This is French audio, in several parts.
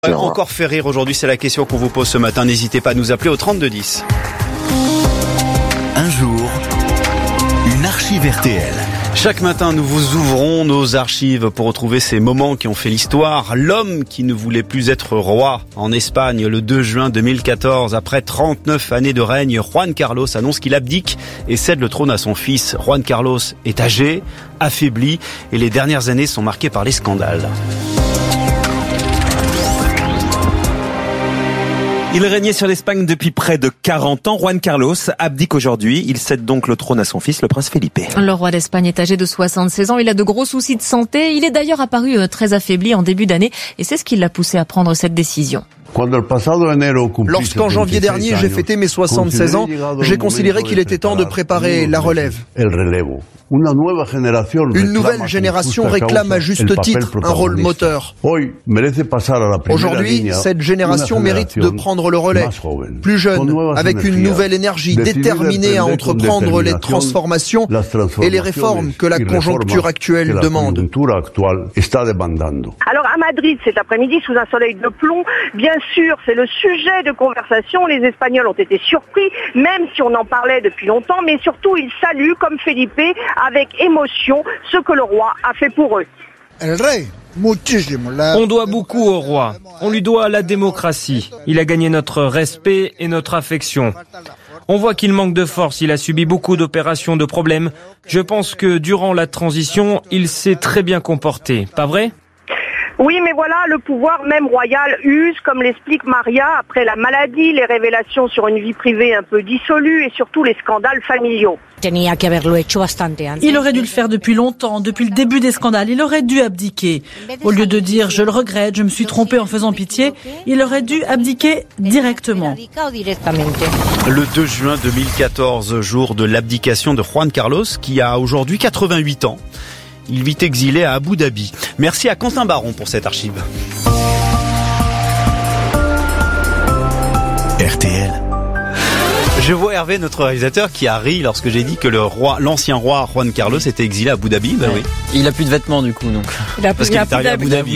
Encore fait rire aujourd'hui, c'est la question qu'on vous pose ce matin. N'hésitez pas à nous appeler au 3210. Un jour, une archive RTL. Chaque matin, nous vous ouvrons nos archives pour retrouver ces moments qui ont fait l'histoire. L'homme qui ne voulait plus être roi en Espagne le 2 juin 2014. Après 39 années de règne, Juan Carlos annonce qu'il abdique et cède le trône à son fils. Juan Carlos est âgé, affaibli et les dernières années sont marquées par les scandales. Il régnait sur l'Espagne depuis près de 40 ans. Juan Carlos abdique aujourd'hui. Il cède donc le trône à son fils, le prince Felipe. Le roi d'Espagne est âgé de 76 ans. Il a de gros soucis de santé. Il est d'ailleurs apparu très affaibli en début d'année. Et c'est ce qui l'a poussé à prendre cette décision. Lorsqu'en janvier dernier, j'ai fêté mes 76 ans, j'ai considéré qu'il était temps de préparer la relève. Une nouvelle génération réclame à juste titre un rôle moteur. Aujourd'hui, cette génération mérite de prendre le relais. Plus jeune, avec une nouvelle énergie, déterminée à entreprendre les transformations et les réformes que la conjoncture actuelle demande. Alors à Madrid, cet après-midi, sous un soleil de plomb, bien sûr, c'est le sujet de conversation. Les Espagnols ont été surpris, même si on en parlait depuis longtemps, mais surtout ils saluent, comme Felipe, avec émotion, ce que le roi a fait pour eux. On doit beaucoup au roi. On lui doit la démocratie. Il a gagné notre respect et notre affection. On voit qu'il manque de force. Il a subi beaucoup d'opérations, de problèmes. Je pense que durant la transition, il s'est très bien comporté. Pas vrai ? Oui, mais voilà, le pouvoir même royal use, comme l'explique Maria, après la maladie, les révélations sur une vie privée un peu dissolue et surtout les scandales familiaux. Il aurait dû le faire depuis longtemps, depuis le début des scandales. Il aurait dû abdiquer. Au lieu de dire « je le regrette, je me suis trompé en faisant pitié », il aurait dû abdiquer directement. Le 2 juin 2014, jour de l'abdication de Juan Carlos, qui a aujourd'hui 88 ans. Il vit exilé à Abu Dhabi. Merci à Quentin Baron pour cette archive. RTL. Je vois Hervé, notre réalisateur, qui a ri lorsque j'ai dit que l'ancien roi Juan Carlos était exilé à Abu Dhabi. Ben oui. Il a plus de vêtements du coup, donc. Parce qu'il est arrivé à Abu Dhabi.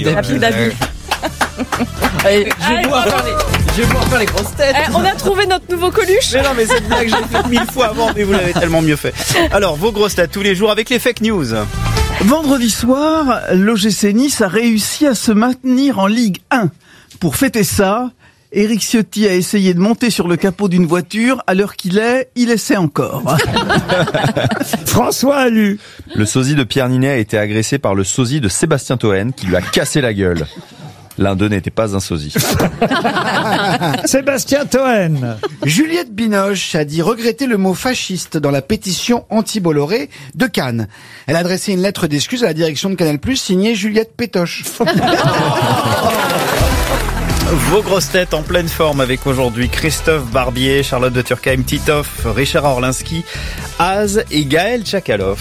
Allez, je vais pouvoir faire les grosses têtes. On a trouvé notre nouveau Coluche. Mais non, mais cette blague, je l'ai faite 1000 fois avant, mais vous l'avez tellement mieux fait. Alors, vos grosses têtes tous les jours avec les fake news. Vendredi soir, l'OGC Nice a réussi à se maintenir en Ligue 1. Pour fêter ça, Éric Ciotti a essayé de monter sur le capot d'une voiture. À l'heure qu'il est, il essaie encore. François Allu. Le sosie de Pierre Ninet a été agressé par le sosie de Sébastien Toen qui lui a cassé la gueule. L'un d'eux n'était pas un sosie. Sébastien Toen. Juliette Binoche a dit regretter le mot fasciste dans la pétition anti-Bolloré de Cannes. Elle a adressé une lettre d'excuse à la direction de Canal+, signée Juliette Pétoche. Vos grosses têtes en pleine forme avec aujourd'hui Christophe Barbier, Charlotte de Turckheim, Titoff, Richard Orlinski, Az et Gaël Tchakaloff.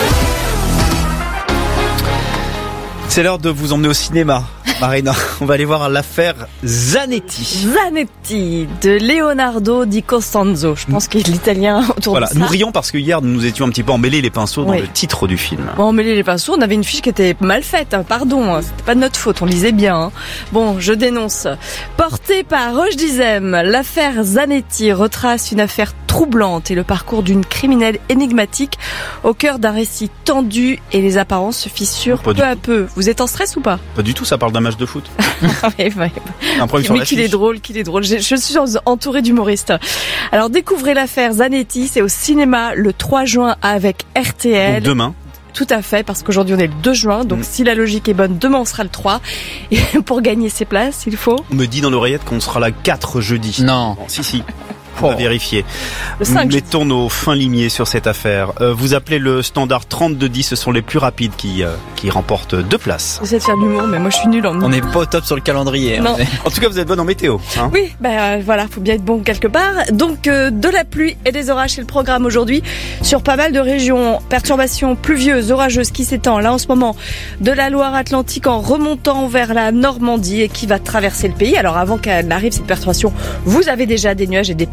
C'est l'heure de vous emmener au cinéma. Marina, on va aller voir l'affaire Zanetti. Zanetti, de Leonardo Di Costanzo. Je pense qu'il est l'italien autour de ça. Nous rions parce que hier, nous étions un petit peu emmêlés les pinceaux dans le titre du film. Bon, emmêlés les pinceaux, on avait une fiche qui était mal faite, pardon, c'était pas de notre faute, on lisait bien. Bon, je dénonce. Portée par Roche Dizem, l'affaire Zanetti retrace une affaire troublante et le parcours d'une criminelle énigmatique au cœur d'un récit tendu et les apparences se fissurent peu à peu. Vous êtes en stress ou pas ? Pas du tout, ça parle d'un match de foot. Oui. Un problème sur la qu'il est drôle. Je suis entourée d'humoristes. Alors découvrez l'affaire Zanetti, c'est au cinéma le 3 juin avec RTL. Donc demain. Tout à fait, parce qu'aujourd'hui on est le 2 juin, donc si la logique est bonne, demain on sera le 3. Et pour gagner ses places, il faut... On me dit dans l'oreillette qu'on sera là 4 jeudi. Non. Bon, si. On va vérifier. Le 5, mettons nos fins limiers sur cette affaire. Vous appelez le standard 3210, ce sont les plus rapides qui remportent 2 places. J'essaie de faire de l'humour, mais moi je suis nulle en... On n'est pas au top sur le calendrier. Non. En tout cas, vous êtes bonne en météo. Hein. Oui, voilà, faut bien être bon quelque part. Donc de la pluie et des orages, c'est le programme aujourd'hui sur pas mal de régions. Perturbations pluvieuses, orageuses qui s'étend là en ce moment de la Loire-Atlantique en remontant vers la Normandie et qui va traverser le pays. Alors avant qu'elle n'arrive cette perturbation, vous avez déjà des nuages et des petits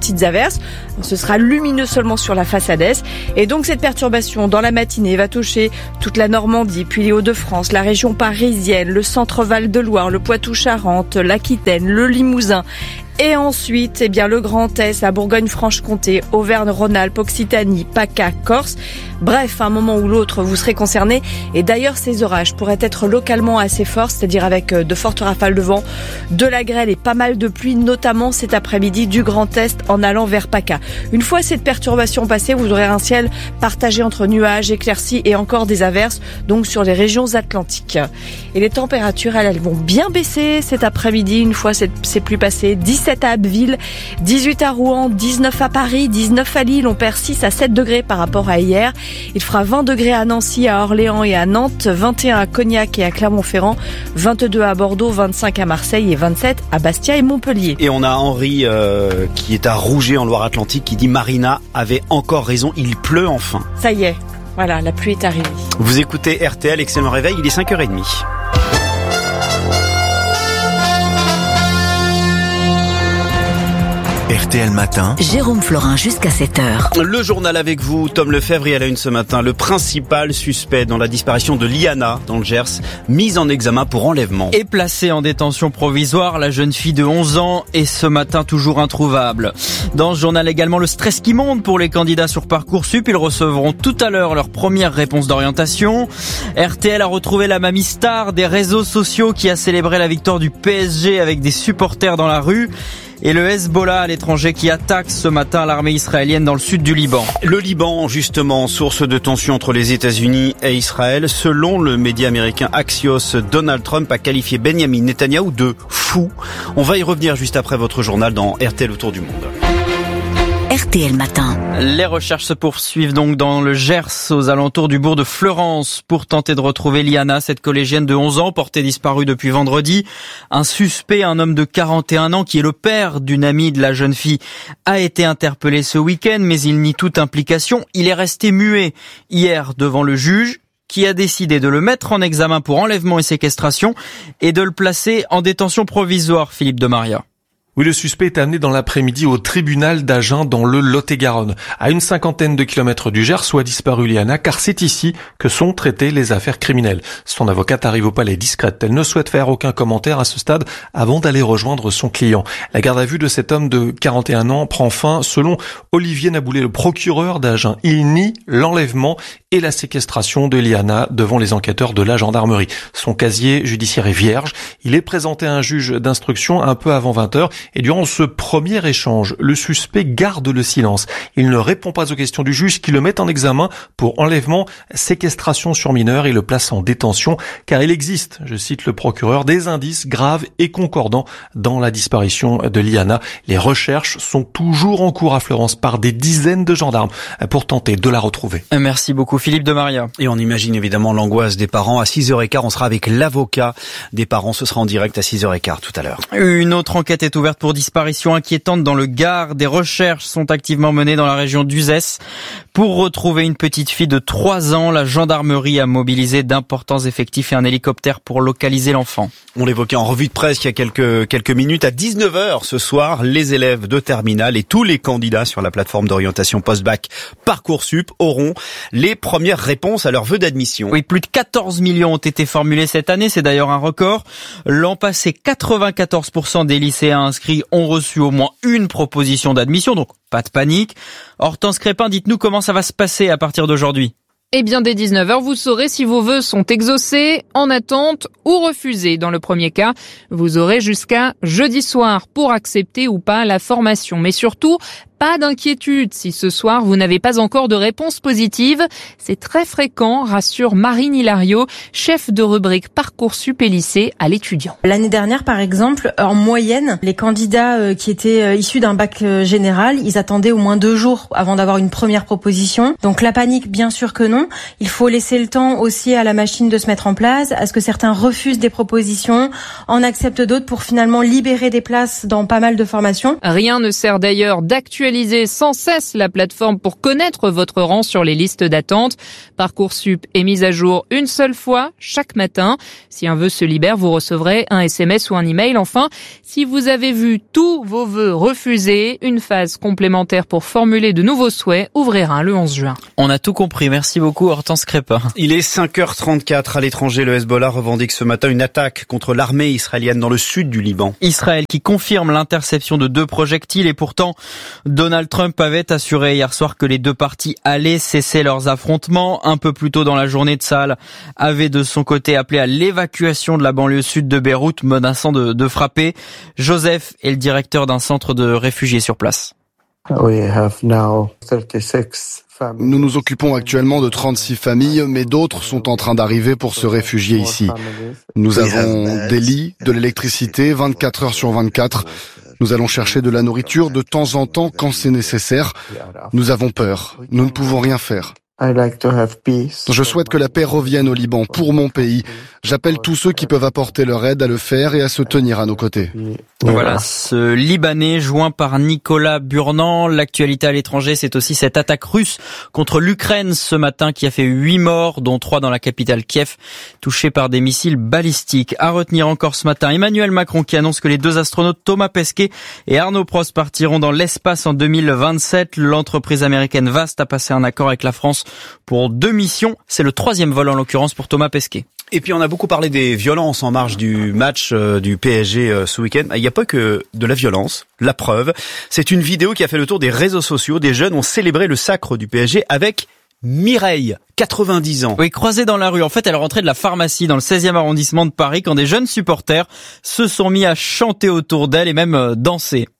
petites averses. Ce sera lumineux seulement sur la façade est. Et donc cette perturbation dans la matinée va toucher toute la Normandie, puis les Hauts-de-France, la région parisienne, le centre Val-de-Loire, le Poitou-Charentes, l'Aquitaine, le Limousin. Et ensuite, le Grand Est, la Bourgogne-Franche-Comté, Auvergne-Rhône-Alpes, Occitanie, PACA, Corse. Bref, à un moment ou l'autre, vous serez concernés. Et d'ailleurs, ces orages pourraient être localement assez forts, c'est-à-dire avec de fortes rafales de vent, de la grêle et pas mal de pluie, notamment cet après-midi du Grand Est en allant vers PACA. Une fois cette perturbation passée, vous aurez un ciel partagé entre nuages, éclaircies et encore des averses, donc sur les régions atlantiques. Et les températures, elles vont bien baisser cet après-midi, une fois ces pluies passées. 17 à Abbeville, 18 à Rouen, 19 à Paris, 19 à Lille. On perd 6 à 7 degrés par rapport à hier. Il fera 20 degrés à Nancy, à Orléans et à Nantes, 21 à Cognac et à Clermont-Ferrand, 22 à Bordeaux, 25 à Marseille et 27 à Bastia et Montpellier. Et on a Henri qui est à Rouget en Loire-Atlantique qui dit Marina avait encore raison, il pleut enfin. Ça y est, voilà, la pluie est arrivée. Vous écoutez RTL, excellent réveil, il est 5h30. RTL Matin. Jérôme Florin jusqu'à 7h. Le journal avec vous, Tom Lefebvre, et à la une ce matin, le principal suspect dans la disparition de Liana dans le Gers, mise en examen pour enlèvement. Et placée en détention provisoire, la jeune fille de 11 ans est ce matin toujours introuvable. Dans ce journal également, le stress qui monte pour les candidats sur Parcoursup. Ils recevront tout à l'heure leur première réponse d'orientation. RTL a retrouvé la mamie star des réseaux sociaux qui a célébré la victoire du PSG avec des supporters dans la rue. Et le Hezbollah à l'étranger qui attaque ce matin l'armée israélienne dans le sud du Liban. Le Liban, justement, source de tension entre les États-Unis et Israël. Selon le média américain Axios, Donald Trump a qualifié Benjamin Netanyahou de fou. On va y revenir juste après votre journal dans RTL Autour du Monde. RTL Matin. Les recherches se poursuivent donc dans le Gers, aux alentours du bourg de Fleurance, pour tenter de retrouver Liana, cette collégienne de 11 ans, portée disparue depuis vendredi. Un suspect, un homme de 41 ans, qui est le père d'une amie de la jeune fille, a été interpellé ce week-end, mais il nie toute implication. Il est resté muet hier devant le juge, qui a décidé de le mettre en examen pour enlèvement et séquestration, et de le placer en détention provisoire, Philippe de Maria. Oui, le suspect est amené dans l'après-midi au tribunal d'Agen dans le Lot-et-Garonne, à une cinquantaine de kilomètres du Gers où a disparu Liana, car c'est ici que sont traitées les affaires criminelles. Son avocate arrive au palais discrète. Elle ne souhaite faire aucun commentaire à ce stade avant d'aller rejoindre son client. La garde à vue de cet homme de 41 ans prend fin selon Olivier Naboulet, le procureur d'Agen. Il nie l'enlèvement et la séquestration de Liana devant les enquêteurs de la gendarmerie. Son casier judiciaire est vierge. Il est présenté à un juge d'instruction un peu avant 20h. Et durant ce premier échange, le suspect garde le silence. Il ne répond pas aux questions du juge qui le met en examen pour enlèvement, séquestration sur mineur et le place en détention car il existe, je cite le procureur, des indices graves et concordants dans la disparition de Liana. Les recherches sont toujours en cours à Fleurance par des dizaines de gendarmes pour tenter de la retrouver. Merci beaucoup Philippe de Maria. Et on imagine évidemment l'angoisse des parents. À 6h15, on sera avec l'avocat des parents. Ce sera en direct à 6h15 tout à l'heure. Une autre enquête est ouverte pour disparition inquiétante dans le Gard. Des recherches sont activement menées dans la région d'Uzès pour retrouver une petite fille de 3 ans. La gendarmerie a mobilisé d'importants effectifs et un hélicoptère pour localiser l'enfant. On l'évoquait en revue de presse il y a quelques minutes. À 19h ce soir, les élèves de terminale et tous les candidats sur la plateforme d'orientation post-bac Parcoursup auront les premières réponses à leurs vœux d'admission. Oui, plus de 14 millions ont été formulés cette année. C'est d'ailleurs un record. L'an passé, 94% des lycéens inscrits ont reçu au moins une proposition d'admission, donc pas de panique. Hortense Crépin, dites-nous comment ça va se passer à partir d'aujourd'hui. Eh bien, dès 19h, vous saurez si vos vœux sont exaucés, en attente ou refusés. Dans le premier cas, vous aurez jusqu'à jeudi soir pour accepter ou pas la formation. Mais surtout, pas d'inquiétude si ce soir vous n'avez pas encore de réponse positive. C'est très fréquent, rassure Marine Hilario, chef de rubrique Parcoursup et lycée à l'étudiant. L'année dernière, par exemple, en moyenne, les candidats qui étaient issus d'un bac général, ils attendaient au moins 2 jours avant d'avoir une première proposition. Donc la panique, bien sûr que non. Il faut laisser le temps aussi à la machine de se mettre en place, à ce que certains refusent des propositions, en acceptent d'autres pour finalement libérer des places dans pas mal de formations. Rien ne sert d'ailleurs d'actualiser actualisez sans cesse la plateforme pour connaître votre rang sur les listes d'attente. Parcoursup est mise à jour une seule fois chaque matin. Si un vœu se libère, vous recevrez un SMS ou un email. Enfin, si vous avez vu tous vos vœux refusés, une phase complémentaire pour formuler de nouveaux souhaits ouvrira le 11 juin. On a tout compris. Merci beaucoup Hortense Crépin. Il est 5h34 à l'étranger. Le Hezbollah revendique ce matin une attaque contre l'armée israélienne dans le sud du Liban. Israël qui confirme l'interception de 2 projectiles et pourtant Donald Trump avait assuré hier soir que les 2 parties allaient cesser leurs affrontements. Un peu plus tôt dans la journée, Tsahal avait de son côté appelé à l'évacuation de la banlieue sud de Beyrouth, menaçant de frapper. Joseph est le directeur d'un centre de réfugiés sur place. Nous nous occupons actuellement de 36 familles, mais d'autres sont en train d'arriver pour se réfugier ici. Nous avons des lits, de l'électricité, 24 heures sur 24. Nous allons chercher de la nourriture de temps en temps quand c'est nécessaire. Nous avons peur. Nous ne pouvons rien faire. Je souhaite que la paix revienne au Liban pour mon pays. J'appelle tous ceux qui peuvent apporter leur aide à le faire et à se tenir à nos côtés. Voilà, ce Libanais joint par Nicolas Burnand. L'actualité à l'étranger, c'est aussi cette attaque russe contre l'Ukraine ce matin qui a fait 8 morts, dont 3 dans la capitale Kiev, touchés par des missiles balistiques. À retenir encore ce matin, Emmanuel Macron qui annonce que les 2 astronautes Thomas Pesquet et Arnaud Prost partiront dans l'espace en 2027. L'entreprise américaine Vast a passé un accord avec la France pour 2 missions. C'est le 3e vol en l'occurrence pour Thomas Pesquet. Et puis on a beaucoup parlé des violences en marge du match du PSG ce week-end. Il n'y a pas que de la violence. La preuve, c'est une vidéo qui a fait le tour des réseaux sociaux. Des jeunes ont célébré le sacre du PSG avec Mireille, 90 ans. Oui, croisée dans la rue. En fait, elle rentrait de la pharmacie dans le 16e arrondissement de Paris quand des jeunes supporters se sont mis à chanter autour d'elle et même danser.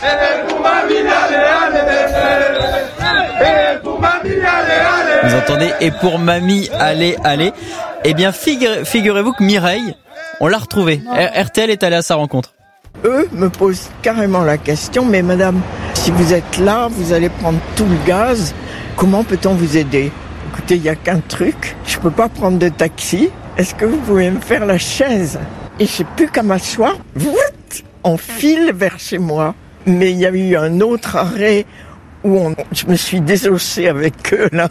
Vous entendez? Et pour mamie, allez. Eh bien, figurez-vous que Mireille, on l'a retrouvée. RTL est allé à sa rencontre. Eux me posent carrément la question, mais madame, si vous êtes là, vous allez prendre tout le gaz, comment peut-on vous aider? Écoutez, il n'y a qu'un truc, je peux pas prendre de taxi, est-ce que vous pouvez me faire la chaise? Et j'ai plus qu'à m'asseoir, on file vers chez moi. Mais il y a eu un autre arrêt où je me suis désossée avec eux, là,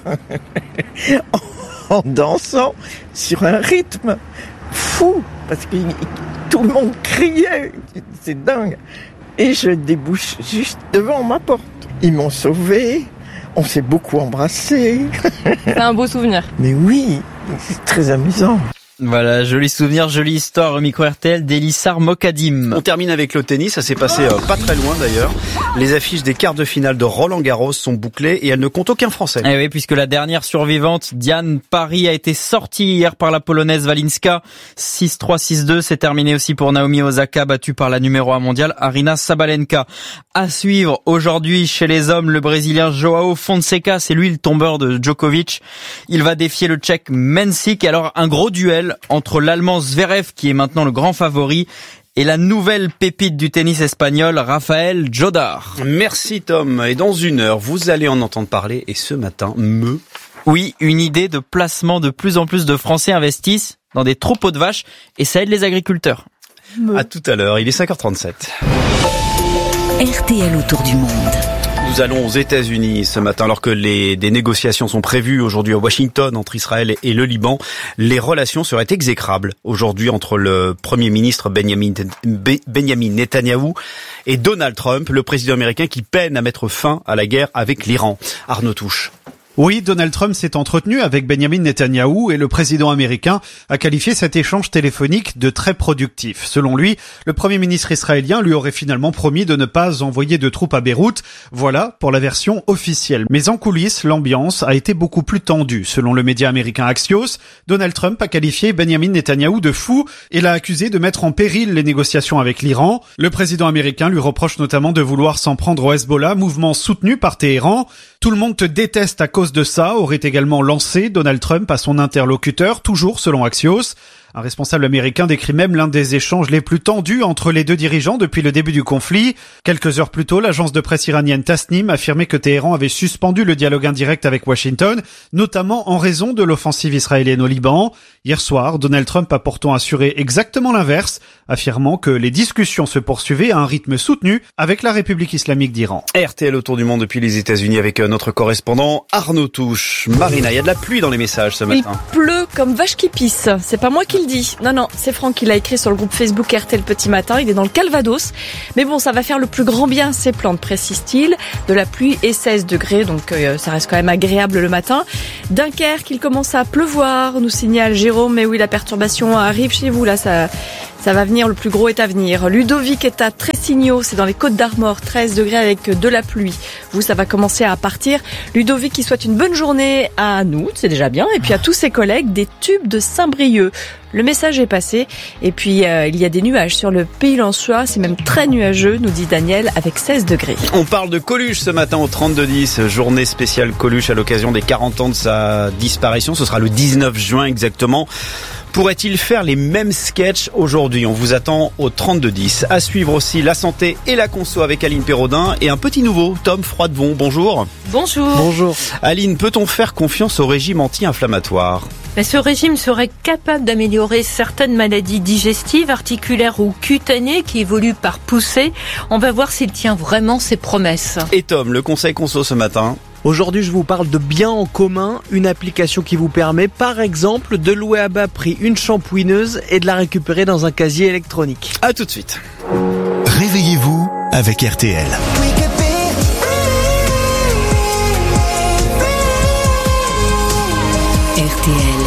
en dansant sur un rythme fou, parce que tout le monde criait, c'est dingue. Et je débouche juste devant ma porte. Ils m'ont sauvée, on s'est beaucoup embrassés. C'est un beau souvenir. Mais oui, c'est très amusant. Voilà, joli souvenir, jolie histoire au micro RTL d'Elissar Mokadim. On termine avec le tennis, ça s'est passé pas très loin d'ailleurs. Les affiches des quarts de finale de Roland-Garros sont bouclées et elles ne comptent aucun Français. Eh oui, puisque la dernière survivante, Diane Paris, a été sortie hier par la Polonaise Walinska. 6-3, 6-2, c'est terminé aussi pour Naomi Osaka, battue par la numéro 1 mondiale, Aryna Sabalenka. À suivre aujourd'hui chez les hommes, le Brésilien Joao Fonseca, c'est lui le tombeur de Djokovic. Il va défier le Tchèque Mensik. Alors un gros duel entre l'Allemand Zverev, qui est maintenant le grand favori, et la nouvelle pépite du tennis espagnol, Rafael Jodar. Merci Tom. Et dans 1 heure, vous allez en entendre parler. Et ce matin, Oui, une idée de placement. De plus en plus de Français investissent dans des troupeaux de vaches et ça aide les agriculteurs. À tout à l'heure, il est 5h37. RTL autour du monde. Nous allons aux États-Unis ce matin alors que des négociations sont prévues aujourd'hui à Washington entre Israël et le Liban. Les relations seraient exécrables aujourd'hui entre le Premier ministre Benjamin Netanyahou et Donald Trump, le président américain qui peine à mettre fin à la guerre avec l'Iran. Arnaud Touche. Oui, Donald Trump s'est entretenu avec Benjamin Netanyahou et le président américain a qualifié cet échange téléphonique de très productif. Selon lui, le premier ministre israélien lui aurait finalement promis de ne pas envoyer de troupes à Beyrouth. Voilà pour la version officielle. Mais en coulisses, l'ambiance a été beaucoup plus tendue. Selon le média américain Axios, Donald Trump a qualifié Benjamin Netanyahou de fou et l'a accusé de mettre en péril les négociations avec l'Iran. Le président américain lui reproche notamment de vouloir s'en prendre au Hezbollah, mouvement soutenu par Téhéran. Tout le monde te déteste à cause de ça, aurait également lancé Donald Trump à son interlocuteur, toujours selon Axios. Un responsable américain décrit même l'un des échanges les plus tendus entre les deux dirigeants depuis le début du conflit. Quelques heures plus tôt, l'agence de presse iranienne Tasnim affirmait que Téhéran avait suspendu le dialogue indirect avec Washington, notamment en raison de l'offensive israélienne au Liban. Hier soir, Donald Trump a pourtant assuré exactement l'inverse, affirmant que les discussions se poursuivaient à un rythme soutenu avec la République islamique d'Iran. RTL autour du monde depuis les États-Unis avec notre correspondant Arnaud Touche. Marina, il y a de la pluie dans les messages ce matin. Il pleut comme vache qui pisse. C'est pas moi qui le dis. Non, c'est Franck qui l'a écrit sur le groupe Facebook RTL Petit Matin. Il est dans le Calvados. Mais bon, ça va faire le plus grand bien ces plantes, précise-t-il. De la pluie et 16 degrés, donc ça reste quand même agréable le matin. Dunkerque, il commence à pleuvoir, nous signale Jérôme. Mais oui, la perturbation arrive chez vous, là, ça va venir, le plus gros est à venir. Ludovic est à Tressigno, c'est dans les Côtes d'Armor, 13 degrés avec de la pluie. Vous, ça va commencer à partir. Ludovic qui souhaite une bonne journée à nous, c'est déjà bien, et puis à tous ses collègues des Tubes de Saint-Brieuc. Le message est passé, et puis il y a des nuages sur le Pays Lensois, c'est même très nuageux, nous dit Daniel, avec 16 degrés. On parle de Coluche ce matin au 32-10, journée spéciale Coluche à l'occasion des 40 ans de sa disparition, ce sera le 19 juin exactement. Pourrait-il faire les mêmes sketchs aujourd'hui? On vous attend au 32-10. À suivre aussi la santé et la conso avec Aline Pérodin et un petit nouveau, Tom Froidevon. Bonjour. Bonjour. Bonjour. Aline, peut-on faire confiance au régime anti-inflammatoire? Ce régime serait capable d'améliorer certaines maladies digestives, articulaires ou cutanées qui évoluent par poussée. On va voir s'il tient vraiment ses promesses. Et Tom, le conseil conso ce matin? Aujourd'hui, je vous parle de Bien en commun, une application qui vous permet, par exemple, de louer à bas prix une shampouineuse et de la récupérer dans un casier électronique. À tout de suite. Réveillez-vous avec RTL. RTL,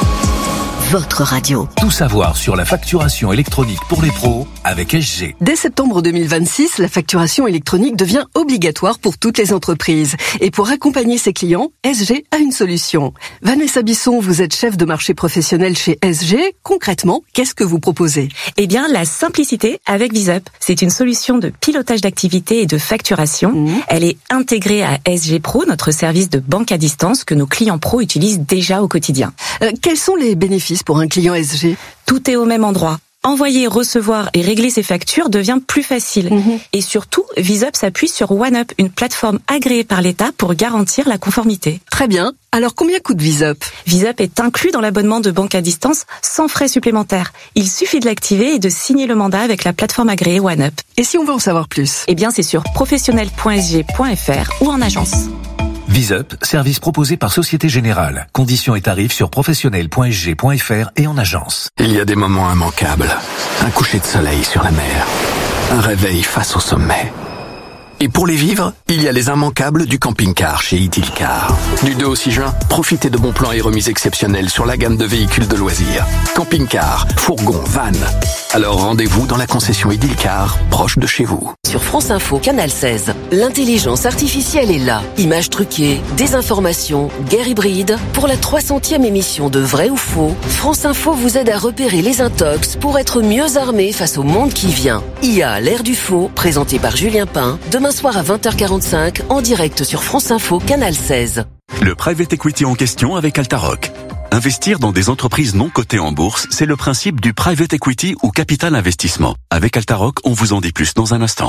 votre radio. Tout savoir sur la facturation électronique pour les pros avec SG. Dès septembre 2026, la facturation électronique devient obligatoire pour toutes les entreprises. Et pour accompagner ses clients, SG a une solution. Vanessa Bisson, vous êtes chef de marché professionnel chez SG. Concrètement, qu'est-ce que vous proposez? Eh bien, la simplicité avec VisUp. C'est une solution de pilotage d'activité et de facturation. Elle est intégrée à SG Pro, notre service de banque à distance que nos clients pros utilisent déjà au quotidien. Quels sont les bénéfices pour un client SG? Tout est au même endroit. Envoyer, recevoir et régler ses factures devient plus facile. Et surtout, VisUp s'appuie sur OneUp, une plateforme agréée par l'État pour garantir la conformité. Très bien. Alors combien coûte VisUp? VisUp est inclus dans l'abonnement de banque à distance sans frais supplémentaires. Il suffit de l'activer et de signer le mandat avec la plateforme agréée OneUp. Et si on veut en savoir plus? Eh bien, c'est sur professionnel.sg.fr ou en agence. VisUp, service proposé par Société Générale. Conditions et tarifs sur professionnel.sg.fr et en agence. Il y a des moments immanquables. Un coucher de soleil sur la mer. Un réveil face au sommet. Et pour les vivre, il y a les immanquables du camping-car chez Idilcar. Du 2 au 6 juin, profitez de bons plans et remises exceptionnelles sur la gamme de véhicules de loisirs. Camping-car, fourgon, van. Alors rendez-vous dans la concession Idilcar, proche de chez vous. Sur France Info, Canal 16, l'intelligence artificielle est là. Images truquées, désinformation, guerre hybride. Pour la 300e émission de Vrai ou Faux, France Info vous aide à repérer les intox pour être mieux armé face au monde qui vient. IA, l'ère du faux, présenté par Julien Pain, demain soir à 20h45, en direct sur France Info, Canal 16. Le private equity en question avec Altaroc. Investir dans des entreprises non cotées en bourse, c'est le principe du private equity ou capital investissement. Avec Altaroc, on vous en dit plus dans un instant.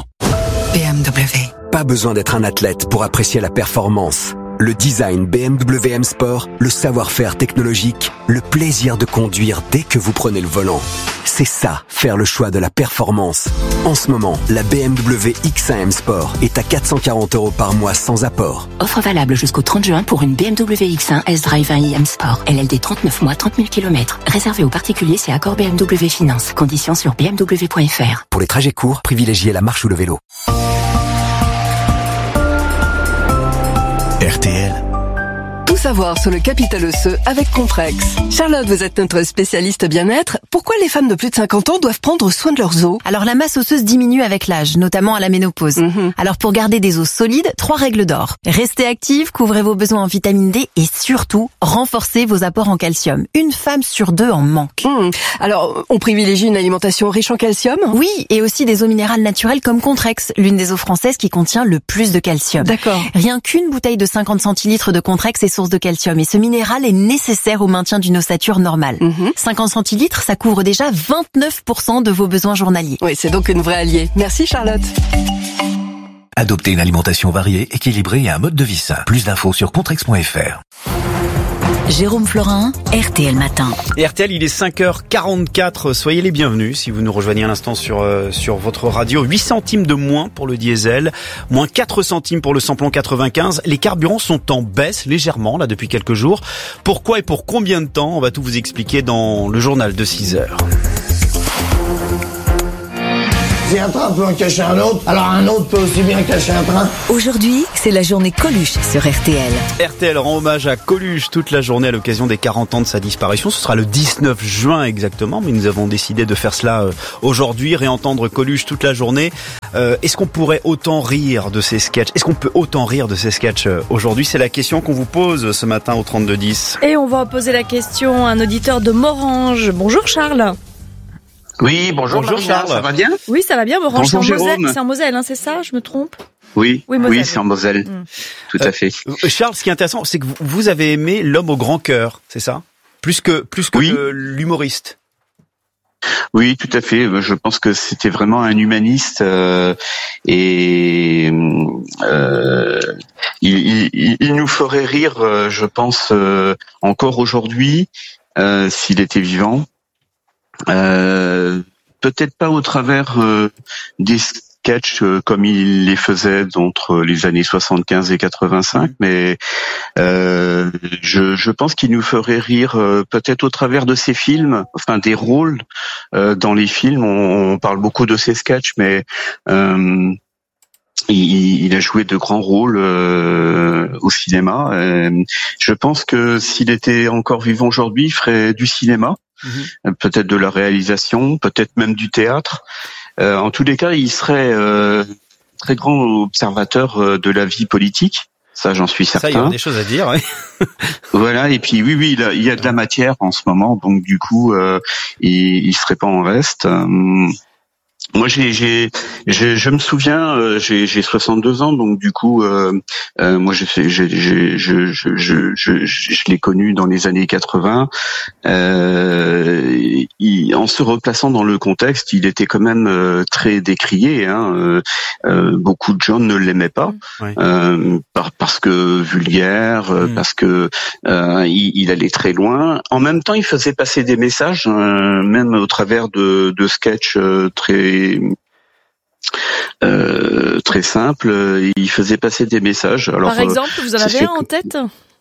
BMW. Pas besoin d'être un athlète pour apprécier la performance. Le design BMW M Sport, le savoir-faire technologique, le plaisir de conduire dès que vous prenez le volant. C'est ça, faire le choix de la performance. En ce moment, la BMW X1 M Sport est à 440 € par mois sans apport. Offre valable jusqu'au 30 juin pour une BMW X1 S-Drive 1i M Sport. LLD 39 mois, 30 000 km. Réservé aux particuliers, c'est accord BMW Finance. Conditions sur bmw.fr. Pour les trajets courts, privilégiez la marche ou le vélo. RTL. Tout savoir sur le capital osseux avec Comprex. Charlotte, vous êtes notre spécialiste bien-être. Pourquoi les femmes de plus de 50 ans doivent prendre soin de leurs os? Alors la masse osseuse diminue avec l'âge, notamment à la ménopause. Alors pour garder des os solides, 3 règles d'or. Restez active, couvrez vos besoins en vitamine D et surtout, renforcez vos apports en calcium. Une femme sur 2 en manque. Alors, on privilégie une alimentation riche en calcium? Oui, et aussi des eaux minérales naturelles comme Contrex, l'une des eaux françaises qui contient le plus de calcium. D'accord. Rien qu'une bouteille de 50 centilitres de Contrex est source de de calcium et ce minéral est nécessaire au maintien d'une ossature normale. 50 centilitres, ça couvre déjà 29% de vos besoins journaliers. Oui, c'est donc une vraie alliée. Merci Charlotte. Adoptez une alimentation variée, équilibrée et un mode de vie sain. Plus d'infos sur contrex.fr. Jérôme Florin, RTL Matin. Et RTL, il est 5h44. Soyez les bienvenus si vous nous rejoignez à l'instant sur votre radio. 8 centimes de moins pour le diesel, moins 4 centimes pour le samplon 95. Les carburants sont en baisse légèrement là depuis quelques jours. Pourquoi et pour combien de temps? On va tout vous expliquer dans le journal de 6h. Si un train peut en cacher un autre, alors un autre peut aussi bien cacher un train. Aujourd'hui, c'est la journée Coluche sur RTL. RTL rend hommage à Coluche toute la journée à l'occasion des 40 ans de sa disparition. Ce sera le 19 juin exactement, mais nous avons décidé de faire cela aujourd'hui, réentendre Coluche toute la journée. Est-ce qu'on pourrait autant rire de ces sketchs? Est-ce qu'on peut autant rire de ces sketchs aujourd'hui? C'est la question qu'on vous pose ce matin au 3210. Et on va poser la question à un auditeur de Morange. Bonjour Charles. Oui, bonjour Charles. Ça va bien? Oui, ça va bien, Morange. Bonjour Jérôme. C'est en Moselle, hein, c'est ça? Je me trompe? Oui, c'est en Moselle. Tout à fait. Charles, ce qui est intéressant, c'est que vous avez aimé L'homme au grand cœur, c'est ça? Plus que oui. L'humoriste. Oui, tout à fait. Je pense que c'était vraiment un humaniste et il nous ferait rire, je pense, encore aujourd'hui, s'il était vivant. Peut-être pas au travers des sketchs comme il les faisait entre les années 75 et 85, mais je pense qu'il nous ferait rire peut-être au travers de ses films, enfin des rôles dans les films. On parle beaucoup de ses sketchs, mais il a joué de grands rôles au cinéma. Je pense que s'il était encore vivant aujourd'hui, il ferait du cinéma. Peut-être de la réalisation, peut-être même du théâtre. En tous les cas, il serait très grand observateur de la vie politique. Ça, j'en suis certain. Ça, il y a des choses à dire. Oui. Voilà. Et puis, oui, il y a de la matière en ce moment, donc du coup, il serait pas en reste. Moi, je me souviens, j'ai 62 ans, donc du coup, moi, je l'ai connu dans les années 80. En se replaçant dans le contexte, il était quand même très décrié. Beaucoup de gens ne l'aimaient pas parce que vulgaire, parce que il allait très loin. En même temps, il faisait passer des messages, même au travers de sketchs très simple. Il faisait passer des messages. Alors, par exemple, vous en avez un en tête?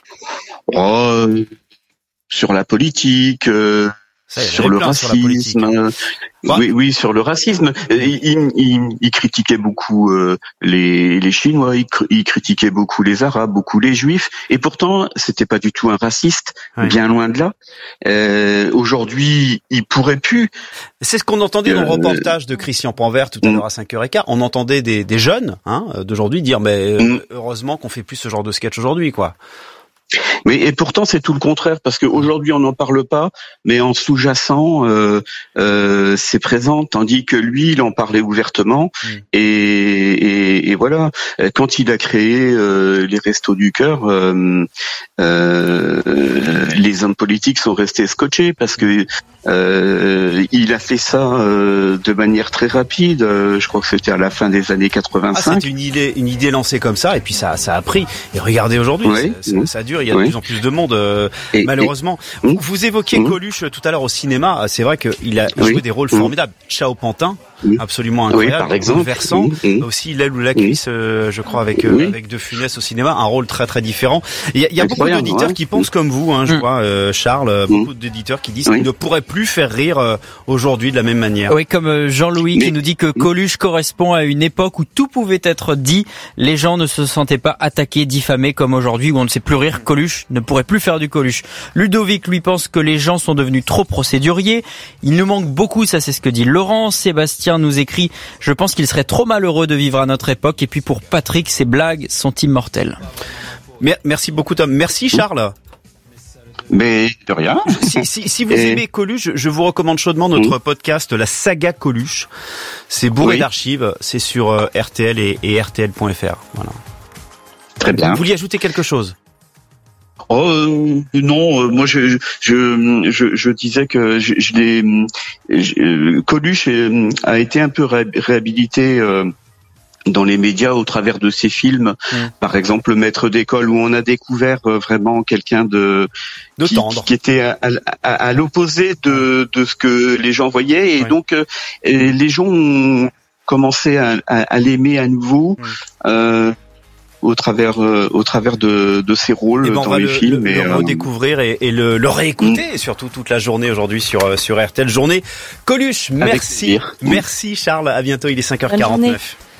Sur la politique, sur le racisme. Oui, sur le racisme. Il critiquait beaucoup les Chinois, il critiquait beaucoup les Arabes, beaucoup les Juifs, et pourtant c'était pas du tout un raciste, bien loin de là. Aujourd'hui, il pourrait plus. C'est ce qu'on entendait dans le reportage de Christian Panvert tout à l'heure à 5h15. On entendait des jeunes d'aujourd'hui dire mais heureusement qu'on fait plus ce genre de sketch aujourd'hui, quoi. Mais et pourtant c'est tout le contraire, parce qu'aujourd'hui on n'en parle pas, mais en sous-jacent c'est présent, tandis que lui il en parlait ouvertement. Et voilà, quand il a créé les Restos du Cœur, les hommes politiques sont restés scotchés parce que il a fait ça de manière très rapide. Je crois que c'était à la fin des années 85. C'était une idée lancée comme ça, et puis ça a pris. Et regardez aujourd'hui, ça dure. Il y a de plus en plus de monde, malheureusement. Vous évoquiez Coluche tout à l'heure au cinéma. C'est vrai qu'il a joué des rôles formidables. Ciao Pantin, absolument incroyable. Par exemple. Versant. Aussi L'aile ou la cuisse, je crois, avec De Funès au cinéma. Un rôle très très différent. Il y a beaucoup d'auditeurs qui pensent comme vous, je vois, Charles. Beaucoup d'éditeurs qui disent qu'ils ne pourraient plus faire rire aujourd'hui de la même manière. Oui, comme Jean-Louis qui nous dit que Coluche correspond à une époque où tout pouvait être dit. Les gens ne se sentaient pas attaqués, diffamés comme aujourd'hui où on ne sait plus rire. Coluche ne pourrait plus faire du Coluche. Ludovic, lui, pense que les gens sont devenus trop procéduriers. Il nous manque beaucoup, ça c'est ce que dit Laurent. Sébastien nous écrit « Je pense qu'il serait trop malheureux de vivre à notre époque. » Et puis pour Patrick, ses blagues sont immortelles. Merci beaucoup Tom. Merci Charles. Mais de rien. Si vous aimez Coluche, je vous recommande chaudement notre podcast La Saga Coluche. C'est bourré d'archives, c'est sur RTL et RTL.fr. Voilà. Très bien. Vous vouliez ajouter quelque chose? Non, moi je disais que Coluche a été un peu réhabilité dans les médias au travers de ses films, par exemple Le Maître d'école, où on a découvert vraiment quelqu'un qui était à l'opposé de ce que les gens voyaient, et donc les gens ont commencé à l'aimer à nouveau. Au travers de ses rôles dans les films. Et le redécouvrir et le réécouter, surtout toute la journée aujourd'hui sur RTL. Journée Coluche, merci. Merci Charles, à bientôt, il est 5h49.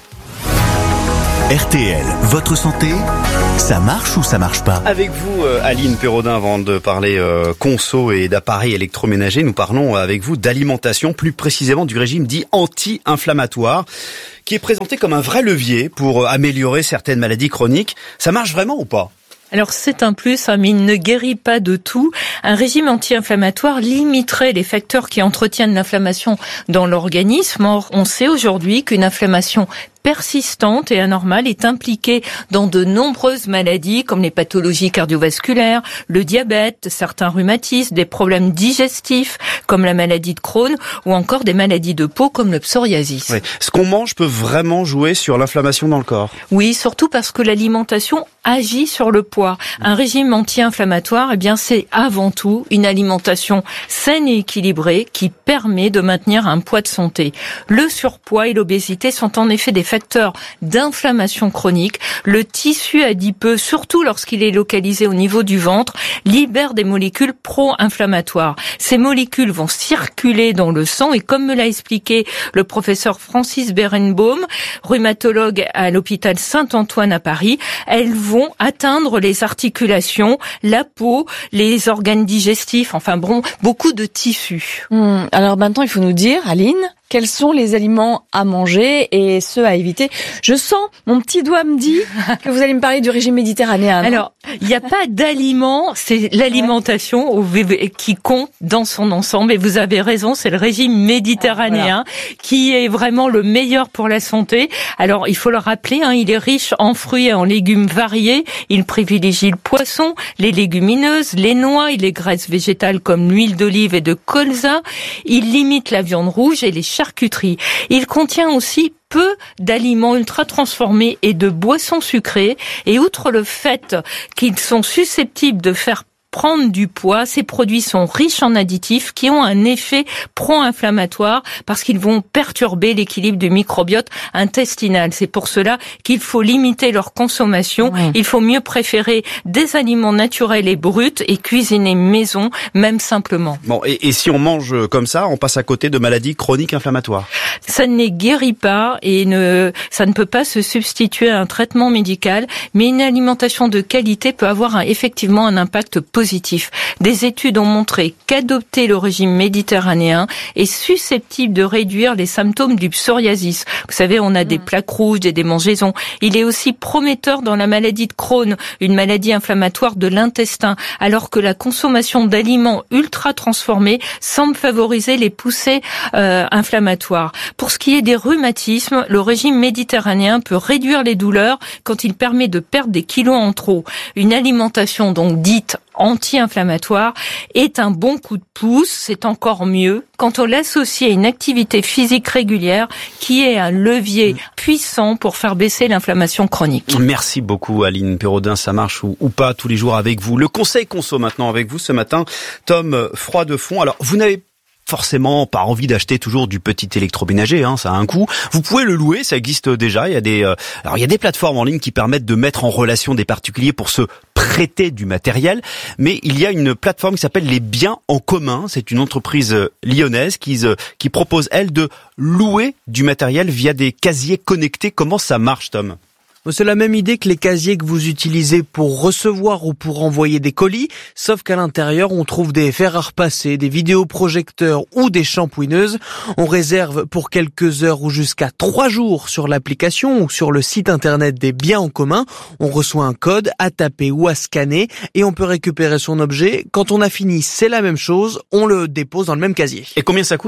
RTL, votre santé, ça marche ou ça marche pas? Avec vous, Aline Perraudin, avant de parler conso et d'appareils électroménagers, nous parlons avec vous d'alimentation, plus précisément du régime dit anti-inflammatoire, qui est présenté comme un vrai levier pour améliorer certaines maladies chroniques. Ça marche vraiment ou pas? Alors c'est un plus, mais il ne guérit pas de tout. Un régime anti-inflammatoire limiterait les facteurs qui entretiennent l'inflammation dans l'organisme. Or, on sait aujourd'hui qu'une inflammation persistante et anormale est impliquée dans de nombreuses maladies comme les pathologies cardiovasculaires, le diabète, certains rhumatismes, des problèmes digestifs comme la maladie de Crohn ou encore des maladies de peau comme le psoriasis. Oui. Ce qu'on mange peut vraiment jouer sur l'inflammation dans le corps. Oui, surtout parce que l'alimentation agit sur le poids. Un régime anti-inflammatoire, c'est avant tout une alimentation saine et équilibrée qui permet de maintenir un poids de santé. Le surpoids et l'obésité sont en effet des facteurs d'inflammation chronique. Le tissu adipeux, surtout lorsqu'il est localisé au niveau du ventre, libère des molécules pro-inflammatoires. Ces molécules vont circuler dans le sang et comme me l'a expliqué le professeur Francis Berenbaum, rhumatologue à l'hôpital Saint-Antoine à Paris, elles vont atteindre les articulations, la peau, les organes digestifs, beaucoup de tissus. Alors maintenant, il faut nous dire, Aline, quels sont les aliments à manger et ceux à éviter? Je sens, mon petit doigt me dit que vous allez me parler du régime méditerranéen. Non? Alors, il n'y a pas d'aliment, c'est l'alimentation qui compte dans son ensemble. Et vous avez raison, c'est le régime méditerranéen qui est vraiment le meilleur pour la santé. Alors, il faut le rappeler, il est riche en fruits et en légumes variés. Il privilégie le poisson, les légumineuses, les noix et les graisses végétales comme l'huile d'olive et de colza. Il limite la viande rouge et les charcuteries. Il contient aussi peu d'aliments ultra transformés et de boissons sucrées. Et outre le fait qu'ils sont susceptibles de faire prendre du poids, ces produits sont riches en additifs qui ont un effet pro-inflammatoire parce qu'ils vont perturber l'équilibre du microbiote intestinal. C'est pour cela qu'il faut limiter leur consommation. Il faut mieux préférer des aliments naturels et bruts et cuisiner maison, même simplement. Bon, et si on mange comme ça, on passe à côté de maladies chroniques inflammatoires? Ça ne les guérit pas et ça ne peut pas se substituer à un traitement médical, mais une alimentation de qualité peut avoir effectivement un impact positif. Des études ont montré qu'adopter le régime méditerranéen est susceptible de réduire les symptômes du psoriasis. Vous savez, on a des plaques rouges et des démangeaisons. Il est aussi prometteur dans la maladie de Crohn, une maladie inflammatoire de l'intestin, alors que la consommation d'aliments ultra transformés semble favoriser les poussées inflammatoires. Pour ce qui est des rhumatismes, le régime méditerranéen peut réduire les douleurs quand il permet de perdre des kilos en trop. Une alimentation donc dite anti-inflammatoire est un bon coup de pouce, c'est encore mieux quand on l'associe à une activité physique régulière qui est un levier puissant pour faire baisser l'inflammation chronique. Merci beaucoup Aline Perraudin, ça marche ou pas tous les jours avec vous. Le conseil conso maintenant avec vous ce matin, Tom Froidefond. Alors vous n'avez forcément pas envie d'acheter toujours du petit électroménager, ça a un coût. Vous pouvez le louer, ça existe déjà. Il y a des plateformes en ligne qui permettent de mettre en relation des particuliers pour se prêter du matériel, mais il y a une plateforme qui s'appelle Les Biens en Commun. C'est une entreprise lyonnaise qui propose elle de louer du matériel via des casiers connectés. Comment ça marche, Tom ? C'est la même idée que les casiers que vous utilisez pour recevoir ou pour envoyer des colis, sauf qu'à l'intérieur, on trouve des fers à repasser, des vidéoprojecteurs ou des shampouineuses. On réserve pour quelques heures ou jusqu'à 3 jours sur l'application ou sur le site internet des Biens en Commun. On reçoit un code à taper ou à scanner et on peut récupérer son objet. Quand on a fini, c'est la même chose, on le dépose dans le même casier. Et combien ça coûte ?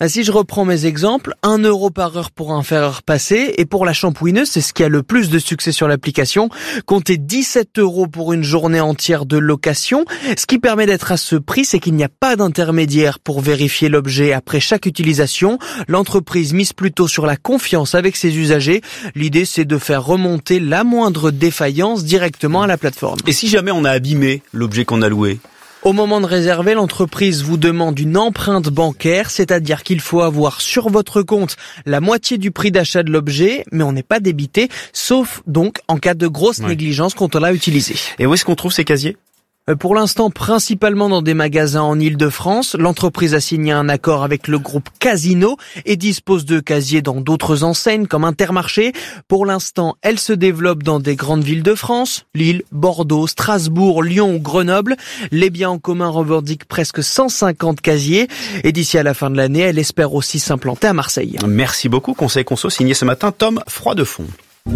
Si je reprends mes exemples, 1 € par heure pour un fer à repasser, et pour la shampouineuse, c'est ce qui a le plus de succès sur l'application, comptez 17 € pour une journée entière de location. Ce qui permet d'être à ce prix, c'est qu'il n'y a pas d'intermédiaire pour vérifier l'objet après chaque utilisation. L'entreprise mise plutôt sur la confiance avec ses usagers. L'idée, c'est de faire remonter la moindre défaillance directement à la plateforme. Et si jamais on a abîmé l'objet qu'on a loué ? Au moment de réserver, l'entreprise vous demande une empreinte bancaire, c'est-à-dire qu'il faut avoir sur votre compte la moitié du prix d'achat de l'objet, mais on n'est pas débité, sauf donc en cas de grosse négligence quand on l'a utilisé. Et où est-ce qu'on trouve ces casiers ? Pour l'instant, principalement dans des magasins en Île-de-France. L'entreprise a signé un accord avec le groupe Casino et dispose de casiers dans d'autres enseignes comme Intermarché. Pour l'instant, elle se développe dans des grandes villes de France, Lille, Bordeaux, Strasbourg, Lyon ou Grenoble. Les biens en commun revendiquent presque 150 casiers et d'ici à la fin de l'année, elle espère aussi s'implanter à Marseille. Merci beaucoup, Conseil Conso, signé ce matin Tom Froidefond.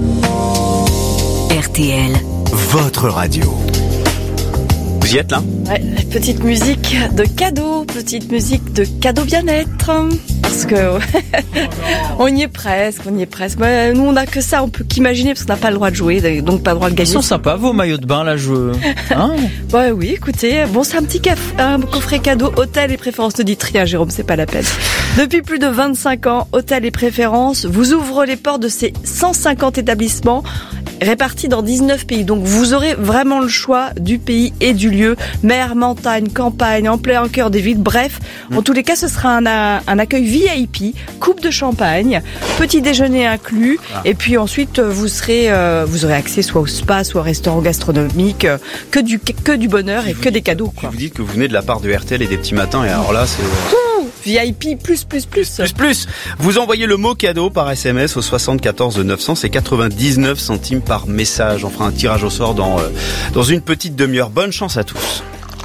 RTL, votre radio. Vous y êtes là ? Ouais, petite musique de cadeau bien-être. Parce que on y est presque. Ouais, nous, on n'a que ça, on peut qu'imaginer parce qu'on n'a pas le droit de jouer, donc pas le droit de gagner. Ils sont sympas, vos maillots de bain, là, hein ouais, oui, écoutez, bon, c'est un coffret cadeau hôtel et préférences, ne dites rien, Jérôme, c'est pas la peine. Depuis plus de 25 ans, Hôtel et Préférences vous ouvre les portes de ses 150 établissements répartis dans 19 pays. Donc vous aurez vraiment le choix du pays et du lieu. Mer, montagne, campagne, en plein cœur des villes. Bref, en tous les cas, ce sera un accueil VIP, coupe de champagne, petit déjeuner inclus. Et puis ensuite, vous aurez accès soit au spa, soit au restaurant gastronomique, que du bonheur et que des cadeaux, quoi. Vous dites que vous venez de la part de RTL et des petits matins, et alors là, c'est... VIP plus. Vous envoyez le mot cadeau par SMS au 74 900, c'est 99 centimes par message. On fera un tirage au sort dans une petite demi-heure. Bonne chance à tous.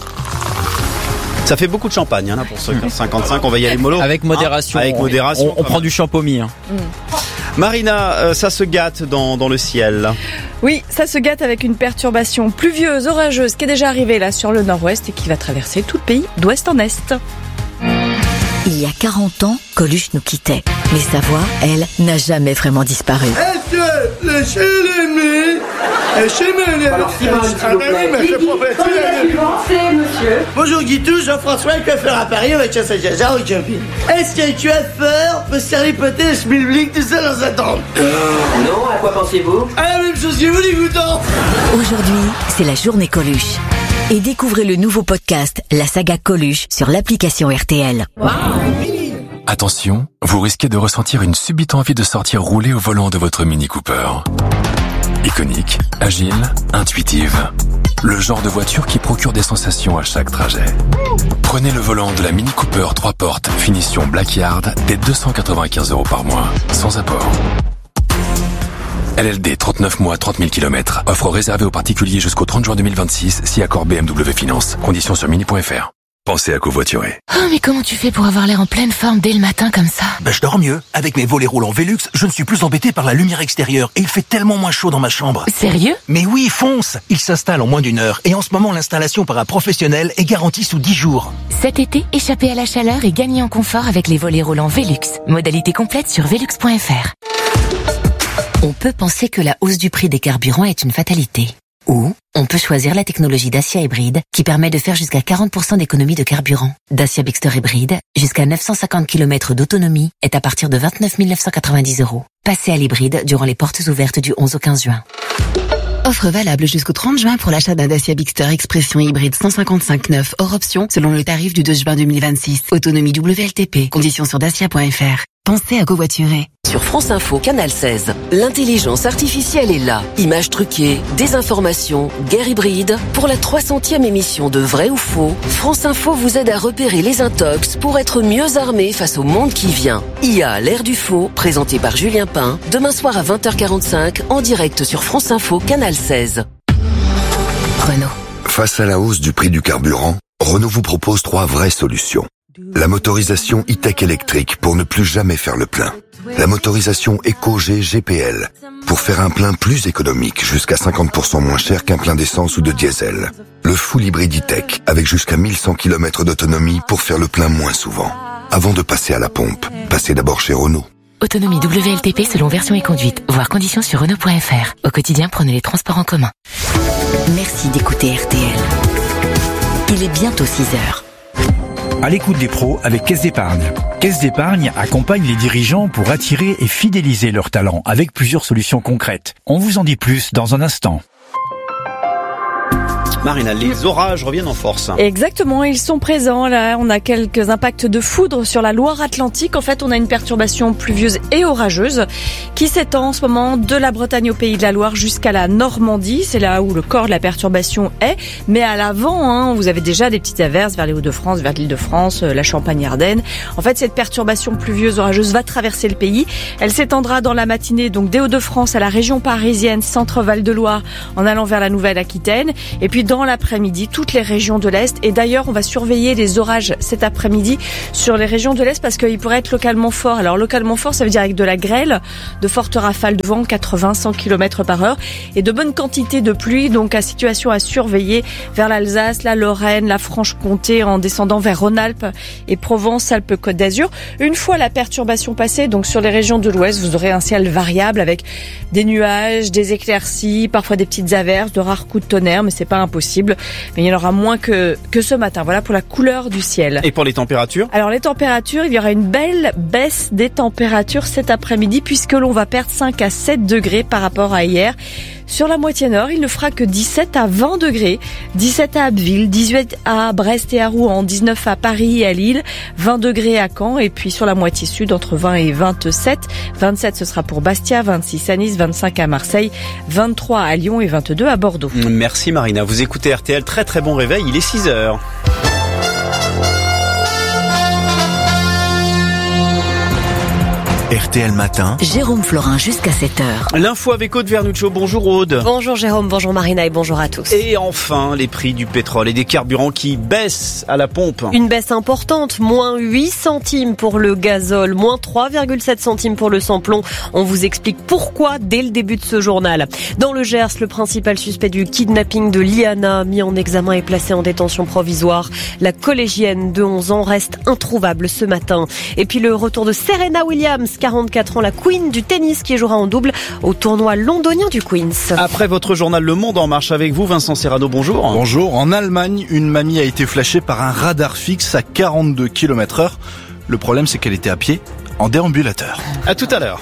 Ça fait beaucoup de champagne là pour ceux qui ont 55, on va y aller mollo. Avec modération. Avec modération. On prend du champomis. Marina, ça se gâte dans le ciel. Oui, ça se gâte avec une perturbation pluvieuse, orageuse qui est déjà arrivée là sur le nord-ouest et qui va traverser tout le pays d'ouest en est. Il y a 40 ans, Coluche nous quittait. Mais sa voix, elle, n'a jamais vraiment disparu. Est-ce que le chez l'ennemi est chez mes monsieur. Bonjour Guitou, Jean-François, coiffeur à Paris avec chasse à jaja au camping. Est-ce que tu as peur peut servir peut-être le schmilblick tout seul dans sa tente? Non, à quoi pensez-vous? À la même chose que vous, dégoûtant. Aujourd'hui, c'est la journée Coluche. Et découvrez le nouveau podcast, la saga Coluche, sur l'application RTL. Attention, vous risquez de ressentir une subite envie de sortir rouler au volant de votre Mini Cooper. Iconique, agile, intuitive. Le genre de voiture qui procure des sensations à chaque trajet. Prenez le volant de la Mini Cooper 3 portes, finition Black Yard, dès 295 € par mois, sans apport. LLD 39 mois, 30 000 km. Offre réservée aux particuliers jusqu'au 30 juin 2026, si accord BMW Finance. Conditions sur mini.fr. Pensez à covoiturer. Oh, mais comment tu fais pour avoir l'air en pleine forme dès le matin comme ça? Je dors mieux. Avec mes volets roulants Velux, je ne suis plus embêté par la lumière extérieure et il fait tellement moins chaud dans ma chambre. Sérieux? Mais oui, fonce! Il s'installe en moins d'1 heure et en ce moment, l'installation par un professionnel est garantie sous 10 jours. Cet été, échappez à la chaleur et gagnez en confort avec les volets roulants Velux. Modalité complète sur velux.fr. On peut penser que la hausse du prix des carburants est une fatalité. Ou on peut choisir la technologie Dacia Hybride qui permet de faire jusqu'à 40% d'économie de carburant. Dacia Bigster Hybride, jusqu'à 950 km d'autonomie, est à partir de 29 990 €. Passez à l'hybride durant les portes ouvertes du 11 au 15 juin. Offre valable jusqu'au 30 juin pour l'achat d'un Dacia Bigster Expression Hybride 155/9 hors option selon le tarif du 2 juin 2026. Autonomie WLTP. Conditions sur dacia.fr. Pensez à covoiturer. Sur France Info, Canal 16, l'intelligence artificielle est là. Images truquées, désinformation, guerre hybride. Pour la 300e émission de Vrai ou Faux, France Info vous aide à repérer les intox pour être mieux armé face au monde qui vient. IA, l'ère du faux, présenté par Julien Pain, demain soir à 20h45, en direct sur France Info, Canal 16. Renault. Face à la hausse du prix du carburant, Renault vous propose 3 vraies solutions. La motorisation e-tech électrique pour ne plus jamais faire le plein. La motorisation EcoG GPL pour faire un plein plus économique, jusqu'à 50% moins cher qu'un plein d'essence ou de diesel. Le full hybride e-tech avec jusqu'à 1100 km d'autonomie pour faire le plein moins souvent. avant de passer à la pompe. Passez d'abord chez Renault. Autonomie WLTP selon version et conduite. Voir conditions sur Renault.fr. Au quotidien, prenez les transports en commun. Merci d'écouter RTL. Il est bientôt 6h. À l'écoute des pros avec Caisse d'Épargne. Caisse d'Épargne accompagne les dirigeants pour attirer et fidéliser leurs talents avec plusieurs solutions concrètes. On vous en dit plus dans un instant. Marina, les orages reviennent en force. Exactement, ils sont présents. Là, on a quelques impacts de foudre sur la Loire-Atlantique. En fait, on a une perturbation pluvieuse et orageuse qui s'étend en ce moment de la Bretagne au Pays de la Loire jusqu'à la Normandie. C'est là où le corps de la perturbation est. Mais à l'avant, vous avez déjà des petites averses vers les Hauts-de-France, vers l'Île-de-France, la Champagne-Ardenne. En fait, cette perturbation pluvieuse orageuse va traverser le pays. Elle s'étendra dans la matinée, donc des Hauts-de-France à la région parisienne, centre-Val de Loire, en allant vers la Nouvelle-Aquitaine. Et puis dans l'après-midi, toutes les régions de l'Est. Et d'ailleurs, on va surveiller les orages cet après-midi sur les régions de l'Est parce qu'ils pourraient être localement forts. Alors, localement fort, ça veut dire avec de la grêle, de fortes rafales de vent, 80-100 km/h et de bonnes quantités de pluie. Donc, à situation à surveiller vers l'Alsace, la Lorraine, la Franche-Comté, en descendant vers Rhône-Alpes et Provence, Alpes-Côte d'Azur. Une fois la perturbation passée, donc sur les régions de l'Ouest, vous aurez un ciel variable avec des nuages, des éclaircies, parfois des petites averses, de rares coups de tonnerre, mais c'est pas impossible. Mais il y en aura moins que ce matin. Voilà pour la couleur du ciel. Et pour les températures ? Alors les températures, il y aura une belle baisse des températures cet après-midi puisque l'on va perdre 5 à 7 degrés par rapport à hier. Sur la moitié nord, il ne fera que 17 à 20 degrés. 17 à Abbeville, 18 à Brest et à Rouen, 19 à Paris et à Lille, 20 degrés à Caen. Et puis sur la moitié sud, entre 20 et 27. 27, ce sera pour Bastia, 26 à Nice, 25 à Marseille, 23 à Lyon et 22 à Bordeaux. Merci Marina. Vous écoutez RTL. Très très bon réveil. Il est 6h. RTL Matin. Jérôme Florin jusqu'à 7h. L'info avec Aude Vernuccio. Bonjour Aude. Bonjour Jérôme, bonjour Marina et bonjour à tous. Et enfin, les prix du pétrole et des carburants qui baissent à la pompe. Une baisse importante, moins 8 centimes pour le gazole, moins 3,7 centimes pour le samplon. On vous explique pourquoi dès le début de ce journal. Dans le Gers, le principal suspect du kidnapping de Liana, mis en examen et placé en détention provisoire. La collégienne de 11 ans reste introuvable ce matin. Et puis le retour de Serena Williams, 44 ans, la queen du tennis qui jouera en double au tournoi londonien du Queen's. Après votre journal Le Monde en marche avec vous, Vincent Serrano, bonjour. Bonjour. En Allemagne, une mamie a été flashée par un radar fixe à 42 km/h. Le problème, c'est qu'elle était à pied, en déambulateur. À tout à l'heure.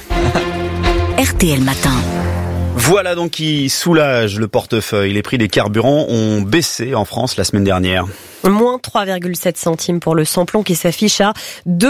RTL Matin. Voilà donc qui soulage le portefeuille. Les prix des carburants ont baissé en France la semaine dernière. Moins 3,7 centimes pour le samplon qui s'affiche à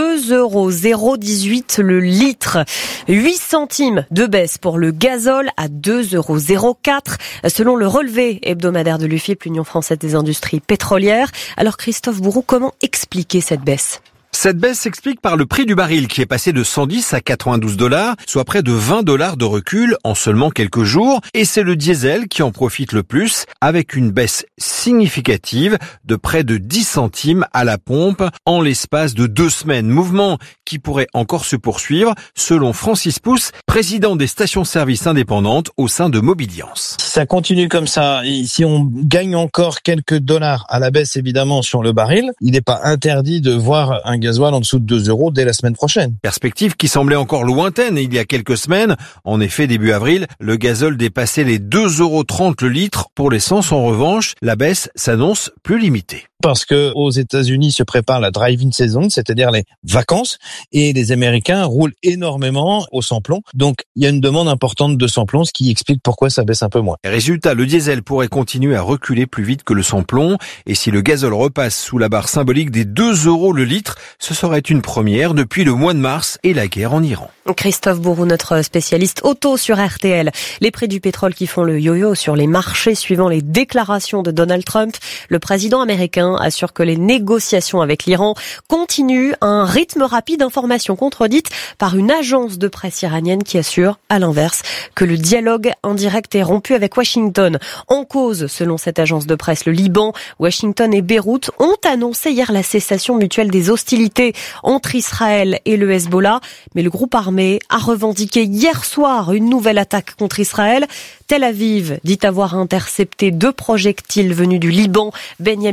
2,018 € le litre. 8 centimes de baisse pour le gazole à 2,04 € selon le relevé hebdomadaire de l'UFIP, l'Union française des industries pétrolières. Alors Christophe Bourroux, comment expliquer cette baisse ? Cette baisse s'explique par le prix du baril qui est passé de 110 à 92 $, soit près de 20 $ de recul en seulement quelques jours. Et c'est le diesel qui en profite le plus, avec une baisse significative de près de 10 centimes à la pompe en l'espace de 2 semaines. Mouvement qui pourrait encore se poursuivre, selon Francis Pousse, président des stations-service indépendantes au sein de Mobiliance. Si ça continue comme ça, et si on gagne encore quelques dollars à la baisse évidemment sur le baril, il n'est pas interdit de voir un gasoil en dessous de 2 € dès la semaine prochaine. Perspective qui semblait encore lointaine il y a quelques semaines. En effet, début avril, le gazole dépassait les 2,30 € le litre. Pour l'essence, en revanche, la baisse s'annonce plus limitée. Parce que aux États-Unis se prépare la drive-in season, c'est-à-dire les vacances, et les Américains roulent énormément au samplon. Donc, il y a une demande importante de samplon, ce qui explique pourquoi ça baisse un peu moins. Résultat, le diesel pourrait continuer à reculer plus vite que le samplon. Et si le gazole repasse sous la barre symbolique des 2 € le litre, ce serait une première depuis le mois de mars et la guerre en Iran. Christophe Bourroux, notre spécialiste auto sur RTL. Les prix du pétrole qui font le yo-yo sur les marchés suivant les déclarations de Donald Trump. Le président américain assure que les négociations avec l'Iran continuent à un rythme rapide, information contredite par une agence de presse iranienne qui assure, à l'inverse, que le dialogue indirect est rompu avec Washington. En cause, selon cette agence de presse, le Liban, Washington et Beyrouth ont annoncé hier la cessation mutuelle des hostilités entre Israël et le Hezbollah, mais le groupe armé a revendiqué hier soir une nouvelle attaque contre Israël. Tel Aviv dit avoir intercepté 2 projectiles venus du Liban. Benyamin Netanyahu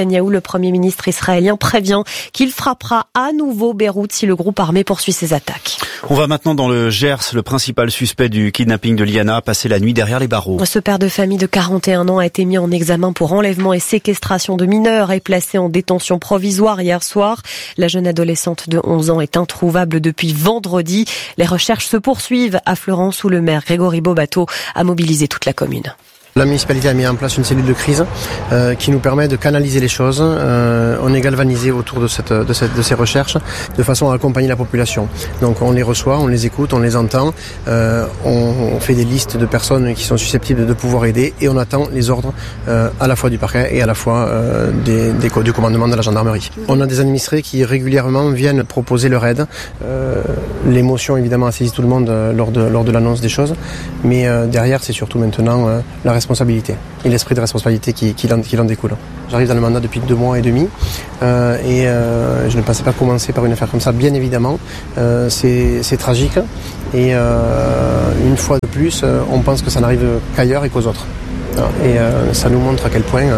Netanyahou, le premier ministre israélien, prévient qu'il frappera à nouveau Beyrouth si le groupe armé poursuit ses attaques. On va maintenant dans le Gers. Le principal suspect du kidnapping de Liana a passé la nuit derrière les barreaux. Ce père de famille de 41 ans a été mis en examen pour enlèvement et séquestration de mineurs et placé en détention provisoire hier soir. La jeune adolescente de 11 ans est introuvable depuis vendredi. Les recherches se poursuivent à Florence où le maire Grégory Bobato a mobilisé toute la commune. La municipalité a mis en place une cellule de crise qui nous permet de canaliser les choses. On est galvanisé autour de ces recherches de façon à accompagner la population. Donc on les reçoit, on les écoute, on les entend, on fait des listes de personnes qui sont susceptibles de pouvoir aider et on attend les ordres à la fois du parquet et à la fois du commandement de la gendarmerie. On a des administrés qui régulièrement viennent proposer leur aide. L'émotion évidemment a saisi tout le monde lors de l'annonce des choses, mais derrière c'est surtout maintenant la responsabilité et l'esprit de responsabilité qui en découle. J'arrive dans le mandat depuis 2 mois et demi et je ne pensais pas commencer par une affaire comme ça, bien évidemment. C'est tragique et une fois de plus, on pense que ça n'arrive qu'ailleurs et qu'aux autres. Et ça nous montre à quel point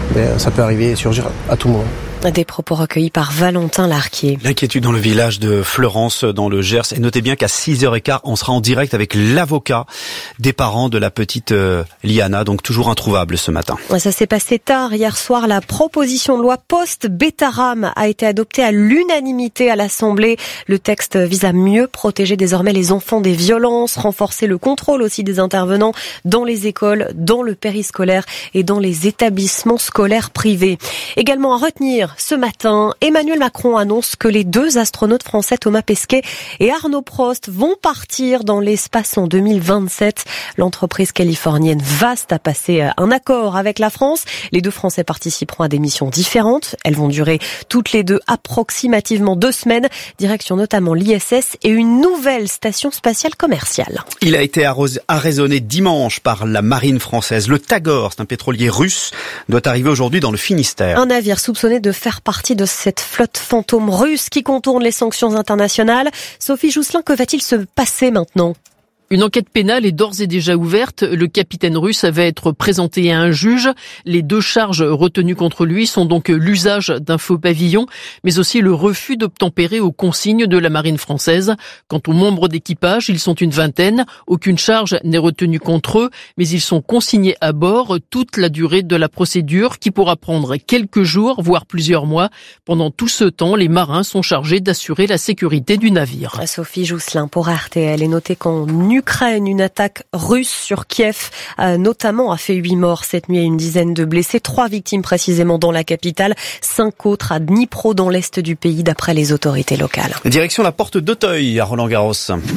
ça peut arriver et surgir à tout moment. Des propos recueillis par Valentin Larquier. L'inquiétude dans le village de Fleurance, dans le Gers. Et notez bien qu'à 6h15, on sera en direct avec l'avocat des parents de la petite Liana, donc toujours introuvable ce matin. Ça s'est passé tard. Hier soir, la proposition de loi post-Betaram a été adoptée à l'unanimité à l'Assemblée. Le texte vise à mieux protéger désormais les enfants des violences, renforcer le contrôle aussi des intervenants dans les écoles, dans le périscolaire et dans les établissements scolaires privés. Également à retenir ce matin, Emmanuel Macron annonce que les 2 astronautes français Thomas Pesquet et Arnaud Prost vont partir dans l'espace en 2027. L'entreprise californienne Vast a passé un accord avec la France. Les 2 Français participeront à des missions différentes. Elles vont durer toutes les 2 approximativement 2 semaines. Direction notamment l'ISS et une nouvelle station spatiale commerciale. Il a été arraisonné dimanche par la marine française. Le Tagor, c'est un pétrolier russe, doit arriver aujourd'hui dans le Finistère. Un navire soupçonné de faire partie de cette flotte fantôme russe qui contourne les sanctions internationales. Sophie Jousselin, que va-t-il se passer maintenant ? Une enquête pénale est d'ores et déjà ouverte. Le capitaine russe va être présenté à un juge. Les 2 charges retenues contre lui sont donc l'usage d'un faux pavillon, mais aussi le refus d'obtempérer aux consignes de la marine française. Quant aux membres d'équipage, ils sont une vingtaine. Aucune charge n'est retenue contre eux, mais ils sont consignés à bord toute la durée de la procédure qui pourra prendre quelques jours, voire plusieurs mois. Pendant tout ce temps, les marins sont chargés d'assurer la sécurité du navire. Sophie Jousselin pour RTL. Et notez qu'en Ukraine, une attaque russe sur Kiev notamment a fait 8 morts cette nuit et une dizaine de blessés. 3 victimes précisément dans la capitale, 5 autres à Dnipro dans l'est du pays d'après les autorités locales. Direction la porte d'Auteuil à Roland-Garros.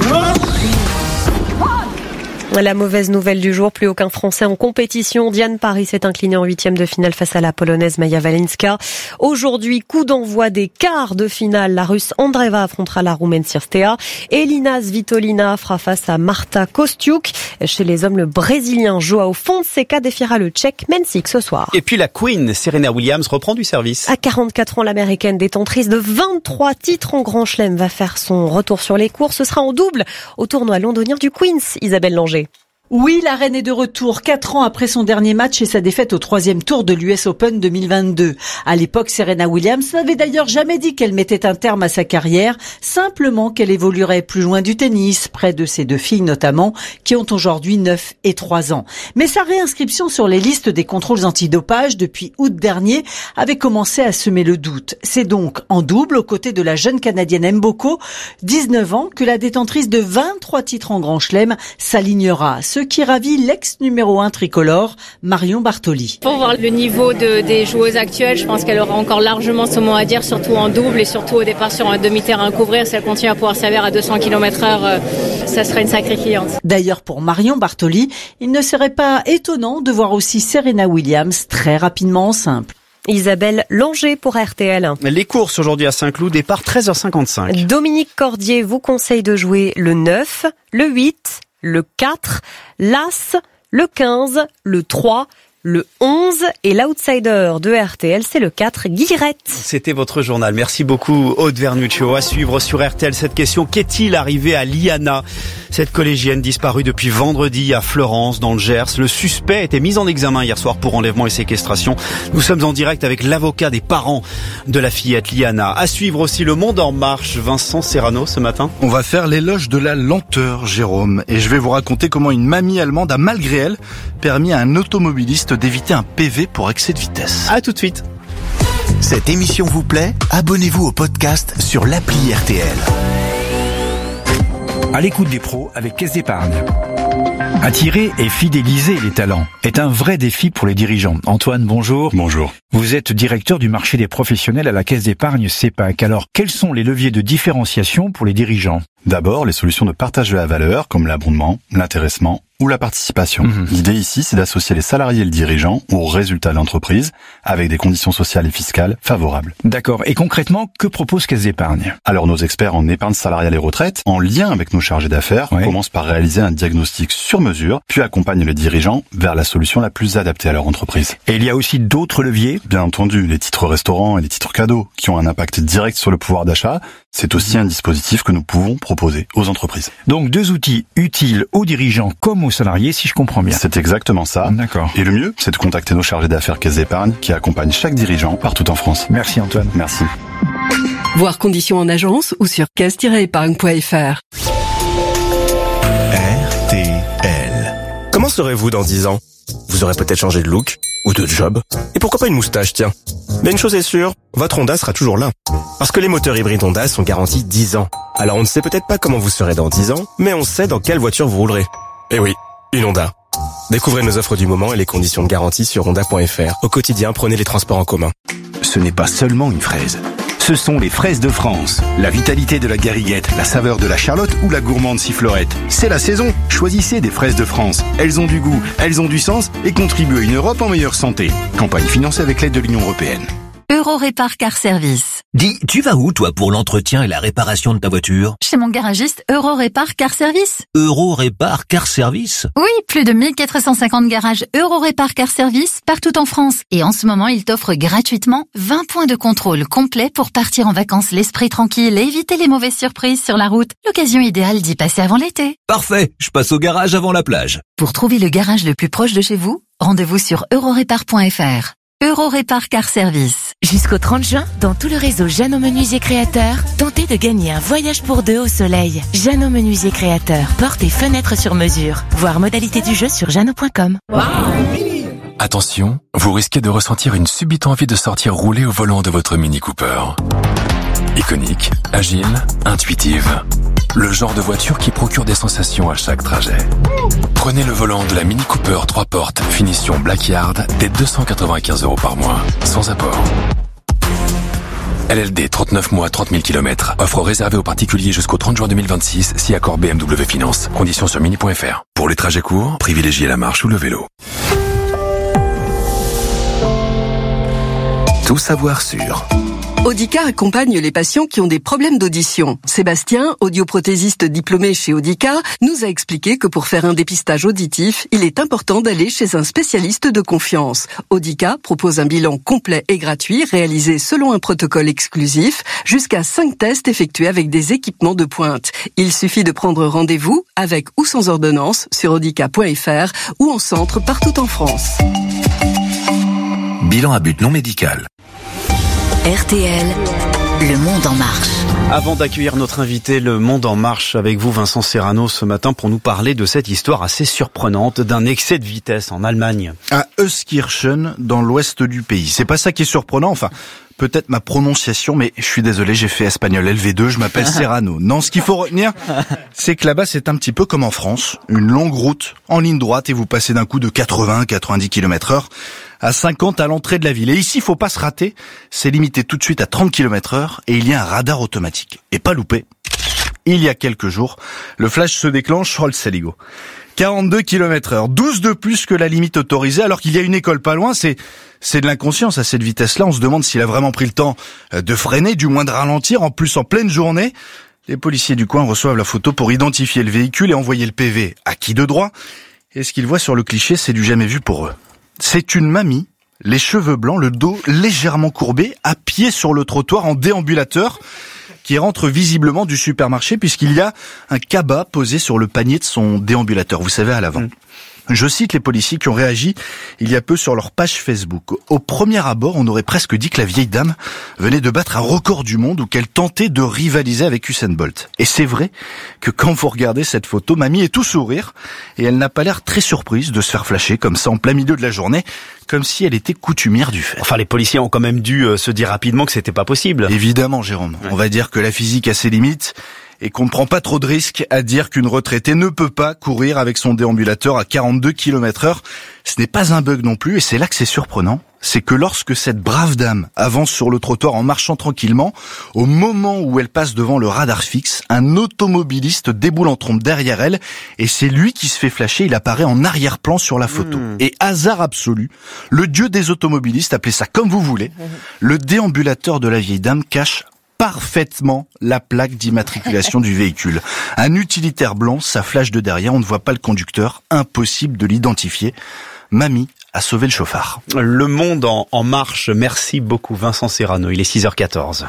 La mauvaise nouvelle du jour, plus aucun Français en compétition. Diane Paris s'est inclinée en 8e de finale face à la Polonaise Maja Walinska. Aujourd'hui, coup d'envoi des quarts de finale. La Russe Andreeva affrontera la Roumaine Cirstea. Elina Svitolina fera face à Marta Kostiuk. Chez les hommes, le Brésilien Joao Fonseca défiera le Tchèque Mensik ce soir. Et puis la Queen, Serena Williams, reprend du service. À 44 ans, l'américaine détentrice de 23 titres en Grand Chelem va faire son retour sur les cours. Ce sera en double au tournoi londonien du Queen's. Isabelle Langer. Oui, la reine est de retour 4 ans après son dernier match et sa défaite au 3e tour de l'US Open 2022. À l'époque, Serena Williams n'avait d'ailleurs jamais dit qu'elle mettait un terme à sa carrière, simplement qu'elle évoluerait plus loin du tennis, près de ses 2 filles notamment, qui ont aujourd'hui 9 et 3 ans. Mais sa réinscription sur les listes des contrôles antidopage depuis août dernier avait commencé à semer le doute. C'est donc en double, aux côtés de la jeune Canadienne Mboko, 19 ans, que la détentrice de 23 titres en Grand Chelem s'alignera. Ce qui ravit l'ex numéro 1 tricolore, Marion Bartoli. Pour voir le niveau des joueuses actuelles, je pense qu'elle aura encore largement son mot à dire, surtout en double et surtout au départ sur un demi-terrain à couvrir. Si elle continue à pouvoir servir à 200 km/h, ça sera une sacrée cliente. D'ailleurs, pour Marion Bartoli, il ne serait pas étonnant de voir aussi Serena Williams très rapidement en simple. Isabelle Langer pour RTL. Les courses aujourd'hui à Saint-Cloud, départ 13h55. Dominique Cordier vous conseille de jouer le 9, le 8, le 4, l'As, le 15, le 3, le 11 et l'outsider de RTL, c'est le 4, Guillerette. C'était votre journal. Merci beaucoup, Aude Vernuccio. À suivre sur RTL cette question. Qu'est-il arrivé à Liana, cette collégienne disparue depuis vendredi à Fleurance, dans le Gers? Le suspect a été mis en examen hier soir pour enlèvement et séquestration. Nous sommes en direct avec l'avocat des parents de la fillette Liana. À suivre aussi Le Monde en marche. Vincent Serrano, ce matin. On va faire l'éloge de la lenteur, Jérôme. Et je vais vous raconter comment une mamie allemande a, malgré elle, permis à un automobiliste d'éviter un PV pour excès de vitesse. À tout de suite. Cette émission vous plaît? Abonnez-vous au podcast sur l'appli RTL. À l'écoute des pros avec Caisse d'Épargne. Attirer et fidéliser les talents est un vrai défi pour les dirigeants. Antoine, bonjour. Bonjour. Vous êtes directeur du marché des professionnels à la Caisse d'Épargne CEPAC. Alors, quels sont les leviers de différenciation pour les dirigeants? D'abord, les solutions de partage de la valeur, comme l'abondement, l'intéressement ou la participation. L'idée ici, c'est d'associer les salariés et le dirigeant aux résultats de l'entreprise avec des conditions sociales et fiscales favorables. D'accord. Et concrètement, que propose Caisse d'Épargne? Alors, nos experts en épargne salariale et retraite, en lien avec nos chargés d'affaires, commencent par réaliser un diagnostic sur mesure, puis accompagnent les dirigeants vers la solution la plus adaptée à leur entreprise. Et il y a aussi d'autres leviers? Bien entendu, les titres restaurants et les titres cadeaux, qui ont un impact direct sur le pouvoir d'achat, c'est aussi un dispositif que nous pouvons proposer aux entreprises. Donc 2 outils utiles aux dirigeants comme aux salariés, si je comprends bien. C'est exactement ça. D'accord. Et le mieux, c'est de contacter nos chargés d'affaires Caisse d'Épargne qui accompagnent chaque dirigeant partout en France. Merci Antoine. Merci. Voir conditions en agence ou sur caisse-épargne.fr. RTL. Comment serez-vous dans 10 ans? Vous aurez peut-être changé de look ou de job. Et pourquoi pas une moustache, tiens? Mais une chose est sûre, votre Honda sera toujours là. Parce que les moteurs hybrides Honda sont garantis 10 ans. Alors on ne sait peut-être pas comment vous serez dans 10 ans, mais on sait dans quelle voiture vous roulerez. Eh oui, une Honda. Découvrez nos offres du moment et les conditions de garantie sur honda.fr. Au quotidien, prenez les transports en commun. Ce n'est pas seulement une fraise. Ce sont les fraises de France. La vitalité de la gariguette, la saveur de la charlotte ou la gourmande sifflorette. C'est la saison. Choisissez des fraises de France. Elles ont du goût, elles ont du sens et contribuent à une Europe en meilleure santé. Campagne financée avec l'aide de l'Union européenne. Eurorépar Car Service. Dis, tu vas où toi pour l'entretien et la réparation de ta voiture? Chez mon garagiste Eurorépar Car Service. Eurorépar Car Service? Oui, plus de 1450 garages Eurorépar Car Service partout en France. Et en ce moment, il t'offre gratuitement 20 points de contrôle complets pour partir en vacances l'esprit tranquille et éviter les mauvaises surprises sur la route. L'occasion idéale d'y passer avant l'été. Parfait, je passe au garage avant la plage. Pour trouver le garage le plus proche de chez vous, rendez-vous sur eurorépar.fr. Eurorépar Car Service. Jusqu'au 30 juin, dans tout le réseau Jeannot Menuisier Créateur, tentez de gagner un voyage pour 2 au soleil. Jeannot Menuisier Créateur, portes et fenêtres sur mesure. Voir modalité du jeu sur jeannot.com. Attention, vous risquez de ressentir une subite envie de sortir rouler au volant de votre Mini Cooper. Iconique, agile, intuitive. Le genre de voiture qui procure des sensations à chaque trajet. Prenez le volant de la Mini Cooper 3 portes, finition Blackyard, dès 295 € par mois, sans apport. LLD 39 mois, 30 000 km. Offre réservée aux particuliers jusqu'au 30 juin 2026, si accord BMW Finance. Conditions sur mini.fr. Pour les trajets courts, privilégiez la marche ou le vélo. Tout savoir sur... Audica accompagne les patients qui ont des problèmes d'audition. Sébastien, audioprothésiste diplômé chez Audica, nous a expliqué que pour faire un dépistage auditif, il est important d'aller chez un spécialiste de confiance. Audica propose un bilan complet et gratuit réalisé selon un protocole exclusif, jusqu'à 5 tests effectués avec des équipements de pointe. Il suffit de prendre rendez-vous avec ou sans ordonnance sur audica.fr ou en centre partout en France. Bilan à but non médical. RTL, Le Monde en marche. Avant d'accueillir notre invité, Le Monde en marche, avec vous Vincent Serrano ce matin pour nous parler de cette histoire assez surprenante d'un excès de vitesse en Allemagne. À Euskirchen, dans l'ouest du pays. C'est pas ça qui est surprenant, enfin... Peut-être ma prononciation, mais je suis désolé, j'ai fait espagnol LV2, je m'appelle Serrano. Non, ce qu'il faut retenir, c'est que là-bas, c'est un petit peu comme en France. Une longue route, en ligne droite, et vous passez d'un coup de 80-90 km/h à 50 à l'entrée de la ville. Et ici, faut pas se rater, c'est limité tout de suite à 30 km/h, et il y a un radar automatique. Et pas loupé. Il y a quelques jours, le flash se déclenche, oh le saligo. 42 km/h, 12 de plus que la limite autorisée, alors qu'il y a une école pas loin, c'est de l'inconscience à cette vitesse-là. On se demande s'il a vraiment pris le temps de freiner, du moins de ralentir, en plus en pleine journée. Les policiers du coin reçoivent la photo pour identifier le véhicule et envoyer le PV à qui de droit. Et ce qu'ils voient sur le cliché, c'est du jamais vu pour eux. C'est une mamie, les cheveux blancs, le dos légèrement courbé, à pied sur le trottoir en déambulateur, qui rentre visiblement du supermarché puisqu'il y a un cabas posé sur le panier de son déambulateur, vous savez, à l'avant. Je cite les policiers qui ont réagi il y a peu sur leur page Facebook. Au premier abord, on aurait presque dit que la vieille dame venait de battre un record du monde ou qu'elle tentait de rivaliser avec Usain Bolt. Et c'est vrai que quand vous regardez cette photo, mamie est tout sourire et elle n'a pas l'air très surprise de se faire flasher comme ça en plein milieu de la journée, comme si elle était coutumière du fait. Enfin, les policiers ont quand même dû se dire rapidement que c'était pas possible. Évidemment, Jérôme. On va dire que la physique a ses limites et qu'on ne prend pas trop de risques à dire qu'une retraitée ne peut pas courir avec son déambulateur à 42 km/h. Ce n'est pas un bug non plus, et c'est là que c'est surprenant. C'est que lorsque cette brave dame avance sur le trottoir en marchant tranquillement, au moment où elle passe devant le radar fixe, un automobiliste déboule en trombe derrière elle, et c'est lui qui se fait flasher, il apparaît en arrière-plan sur la photo. Et hasard absolu, le dieu des automobilistes, appelez ça comme vous voulez, le déambulateur de la vieille dame cache parfaitement la plaque d'immatriculation du véhicule. Un utilitaire blanc, ça flash de derrière, on ne voit pas le conducteur, impossible de l'identifier. Mamie a sauvé le chauffard. Le monde en marche, merci beaucoup Vincent Serrano, il est 6h14.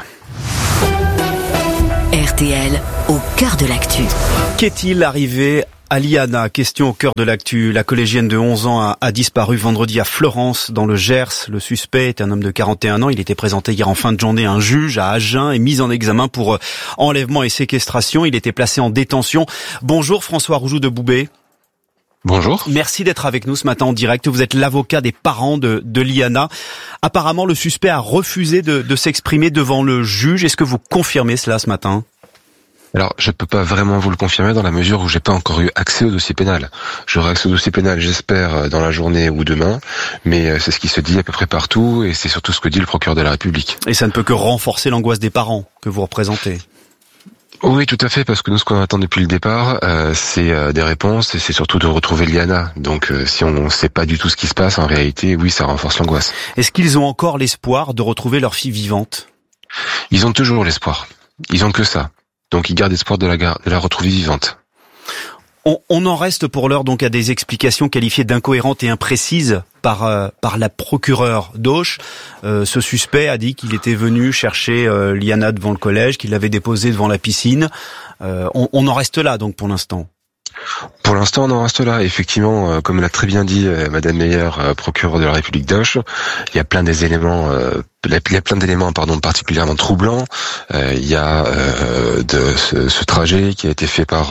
RTL, au cœur de l'actu. Qu'est-il arrivé à Liana? Question au cœur de l'actu. La collégienne de 11 ans a disparu vendredi à Florence, dans le Gers. Le suspect est un homme de 41 ans. Il était présenté hier en fin de journée à un juge à Agen et mis en examen pour enlèvement et séquestration. Il était placé en détention. Bonjour François Roujoux de Boubé. Bonjour. Merci d'être avec nous ce matin en direct. Vous êtes l'avocat des parents de Liana. Apparemment, le suspect a refusé de s'exprimer devant le juge. Est-ce que vous confirmez cela ce matin ? Alors, je peux pas vraiment vous le confirmer dans la mesure où j'ai pas encore eu accès au dossier pénal. J'aurai accès au dossier pénal, j'espère, dans la journée ou demain, mais c'est ce qui se dit à peu près partout et c'est surtout ce que dit le procureur de la République. Et ça ne peut que renforcer l'angoisse des parents que vous représentez. Oui, tout à fait, parce que nous, ce qu'on attend depuis le départ, c'est des réponses et c'est surtout de retrouver Liana. Donc, si on ne sait pas du tout ce qui se passe, en réalité, oui, ça renforce l'angoisse. Est-ce qu'ils ont encore l'espoir de retrouver leur fille vivante ? Ils ont toujours l'espoir. Ils ont que ça. Donc, ils gardent espoir de la retrouver vivante. On en reste pour l'heure donc à des explications qualifiées d'incohérentes et imprécises par la procureure d'Auch. Ce suspect a dit qu'il était venu chercher Liana devant le collège, qu'il l'avait déposée devant la piscine. On en reste là donc pour l'instant. Pour l'instant, on en reste là. Effectivement, comme l'a très bien dit Madame Meyer, procureure de la République d'Auch, il y a plein d'éléments particulièrement troublants. Il y a ce trajet qui a été fait par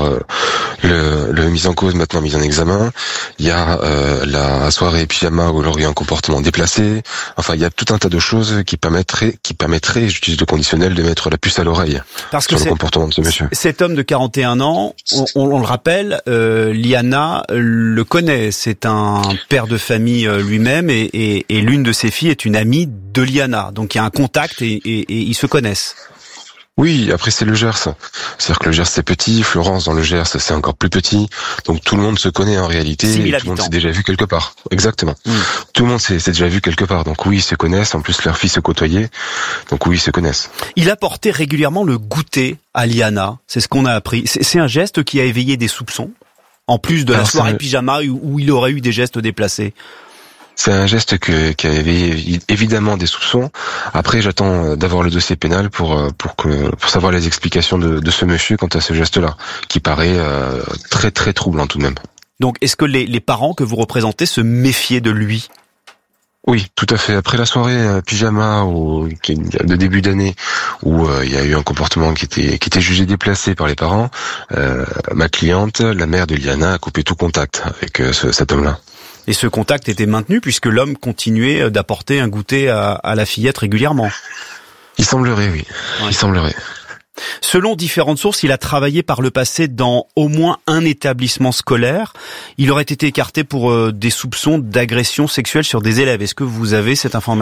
le mis en cause, maintenant mis en examen. Il y a la soirée pyjama où il aurait eu un comportement déplacé. Enfin, il y a tout un tas de choses qui permettraient, j'utilise le conditionnel, de mettre la puce à l'oreille sur le comportement de ce monsieur. Cet homme de 41 ans, on le rappelle, Liana le connaît. C'est un père de famille lui-même et l'une de ses filles est une amie de Liana. Donc il y a un contact et ils se connaissent. Oui, après c'est le Gers. C'est-à-dire que le Gers c'est petit, Florence dans le Gers c'est encore plus petit. Donc tout le monde se connaît en réalité. 6 000 tout le monde s'est déjà vu quelque part. Exactement. Tout le monde s'est déjà vu quelque part. Donc oui, ils se connaissent. En plus leur fille se côtoyait. Donc oui, ils se connaissent. Il apportait régulièrement le goûter à Liana. C'est ce qu'on a appris. C'est un geste qui a éveillé des soupçons. En plus de la soirée pyjama où il aurait eu des gestes déplacés. C'est un geste qui a éveillé évidemment des soupçons. Après, j'attends d'avoir le dossier pénal pour savoir les explications de ce monsieur quant à ce geste-là, qui paraît très très troublant tout de même. Donc, est-ce que les parents que vous représentez se méfiaient de lui ? Oui, tout à fait. Après la soirée pyjama de début d'année où il y a eu un comportement qui était jugé déplacé par les parents, ma cliente, la mère de Liana, a coupé tout contact avec cet homme-là. Et ce contact était maintenu puisque l'homme continuait d'apporter un goûter à la fillette régulièrement. Il semblerait, oui. Ouais. Il semblerait. Selon différentes sources, il a travaillé par le passé dans au moins un établissement scolaire. Il aurait été écarté pour des soupçons d'agression sexuelle sur des élèves. Est-ce que vous avez cette information ?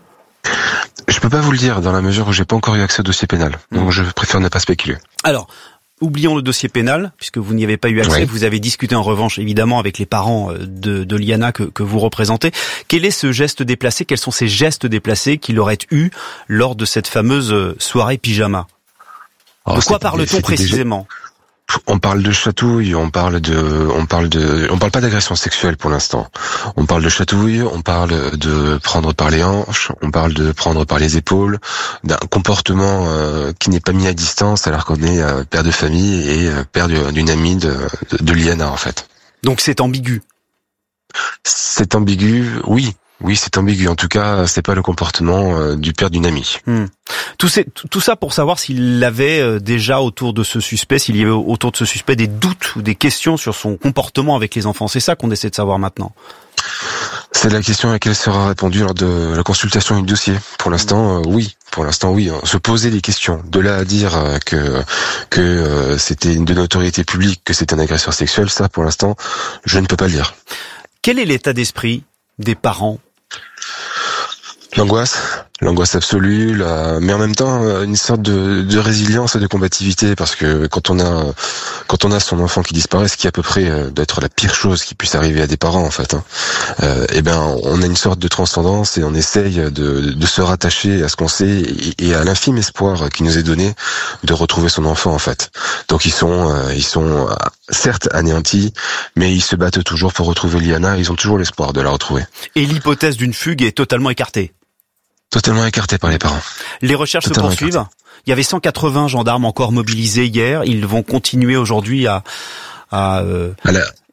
Je peux pas vous le dire dans la mesure où j'ai pas encore eu accès au dossier pénal. Donc je préfère ne pas spéculer. Alors, oublions le dossier pénal, puisque vous n'y avez pas eu accès. Oui. Vous avez discuté en revanche, évidemment, avec les parents de Liana que vous représentez. Quel est ce geste déplacé ? Quels sont ces gestes déplacés qu'il aurait eu lors de cette fameuse soirée pyjama ? De quoi parle-t-on précisément ? On parle de chatouille, on parle pas d'agression sexuelle pour l'instant. On parle de chatouille, on parle de prendre par les hanches, on parle de prendre par les épaules, d'un comportement qui n'est pas mis à distance alors qu'on est père de famille et père d'une amie de Liana en fait. Donc c'est ambigu. C'est ambigu, oui. Oui, c'est ambigu. En tout cas, c'est pas le comportement du père d'une amie. Tout ça pour savoir s'il avait déjà autour de ce suspect, s'il y avait autour de ce suspect des doutes ou des questions sur son comportement avec les enfants. C'est ça qu'on essaie de savoir maintenant. C'est la question à laquelle sera répondue lors de la consultation du dossier. Pour l'instant, oui. Se poser des questions. De là à dire que c'était de notoriété publique, que c'est un agresseur sexuel, ça, pour l'instant, je ne peux pas le dire. Quel est l'état d'esprit des parents? L'angoisse absolue, mais en même temps une sorte de résilience et de combativité, parce que quand on a son enfant qui disparaît, ce qui à peu près doit être la pire chose qui puisse arriver à des parents en fait, on a une sorte de transcendance et on essaye de se rattacher à ce qu'on sait et à l'infime espoir qui nous est donné de retrouver son enfant en fait. Donc ils sont certes anéantis, mais ils se battent toujours pour retrouver Liana, ils ont toujours l'espoir de la retrouver. Et l'hypothèse d'une fugue est totalement écartée. Totalement écarté par les parents. Les recherches se poursuivent. Il y avait 180 gendarmes encore mobilisés hier. Ils vont continuer aujourd'hui à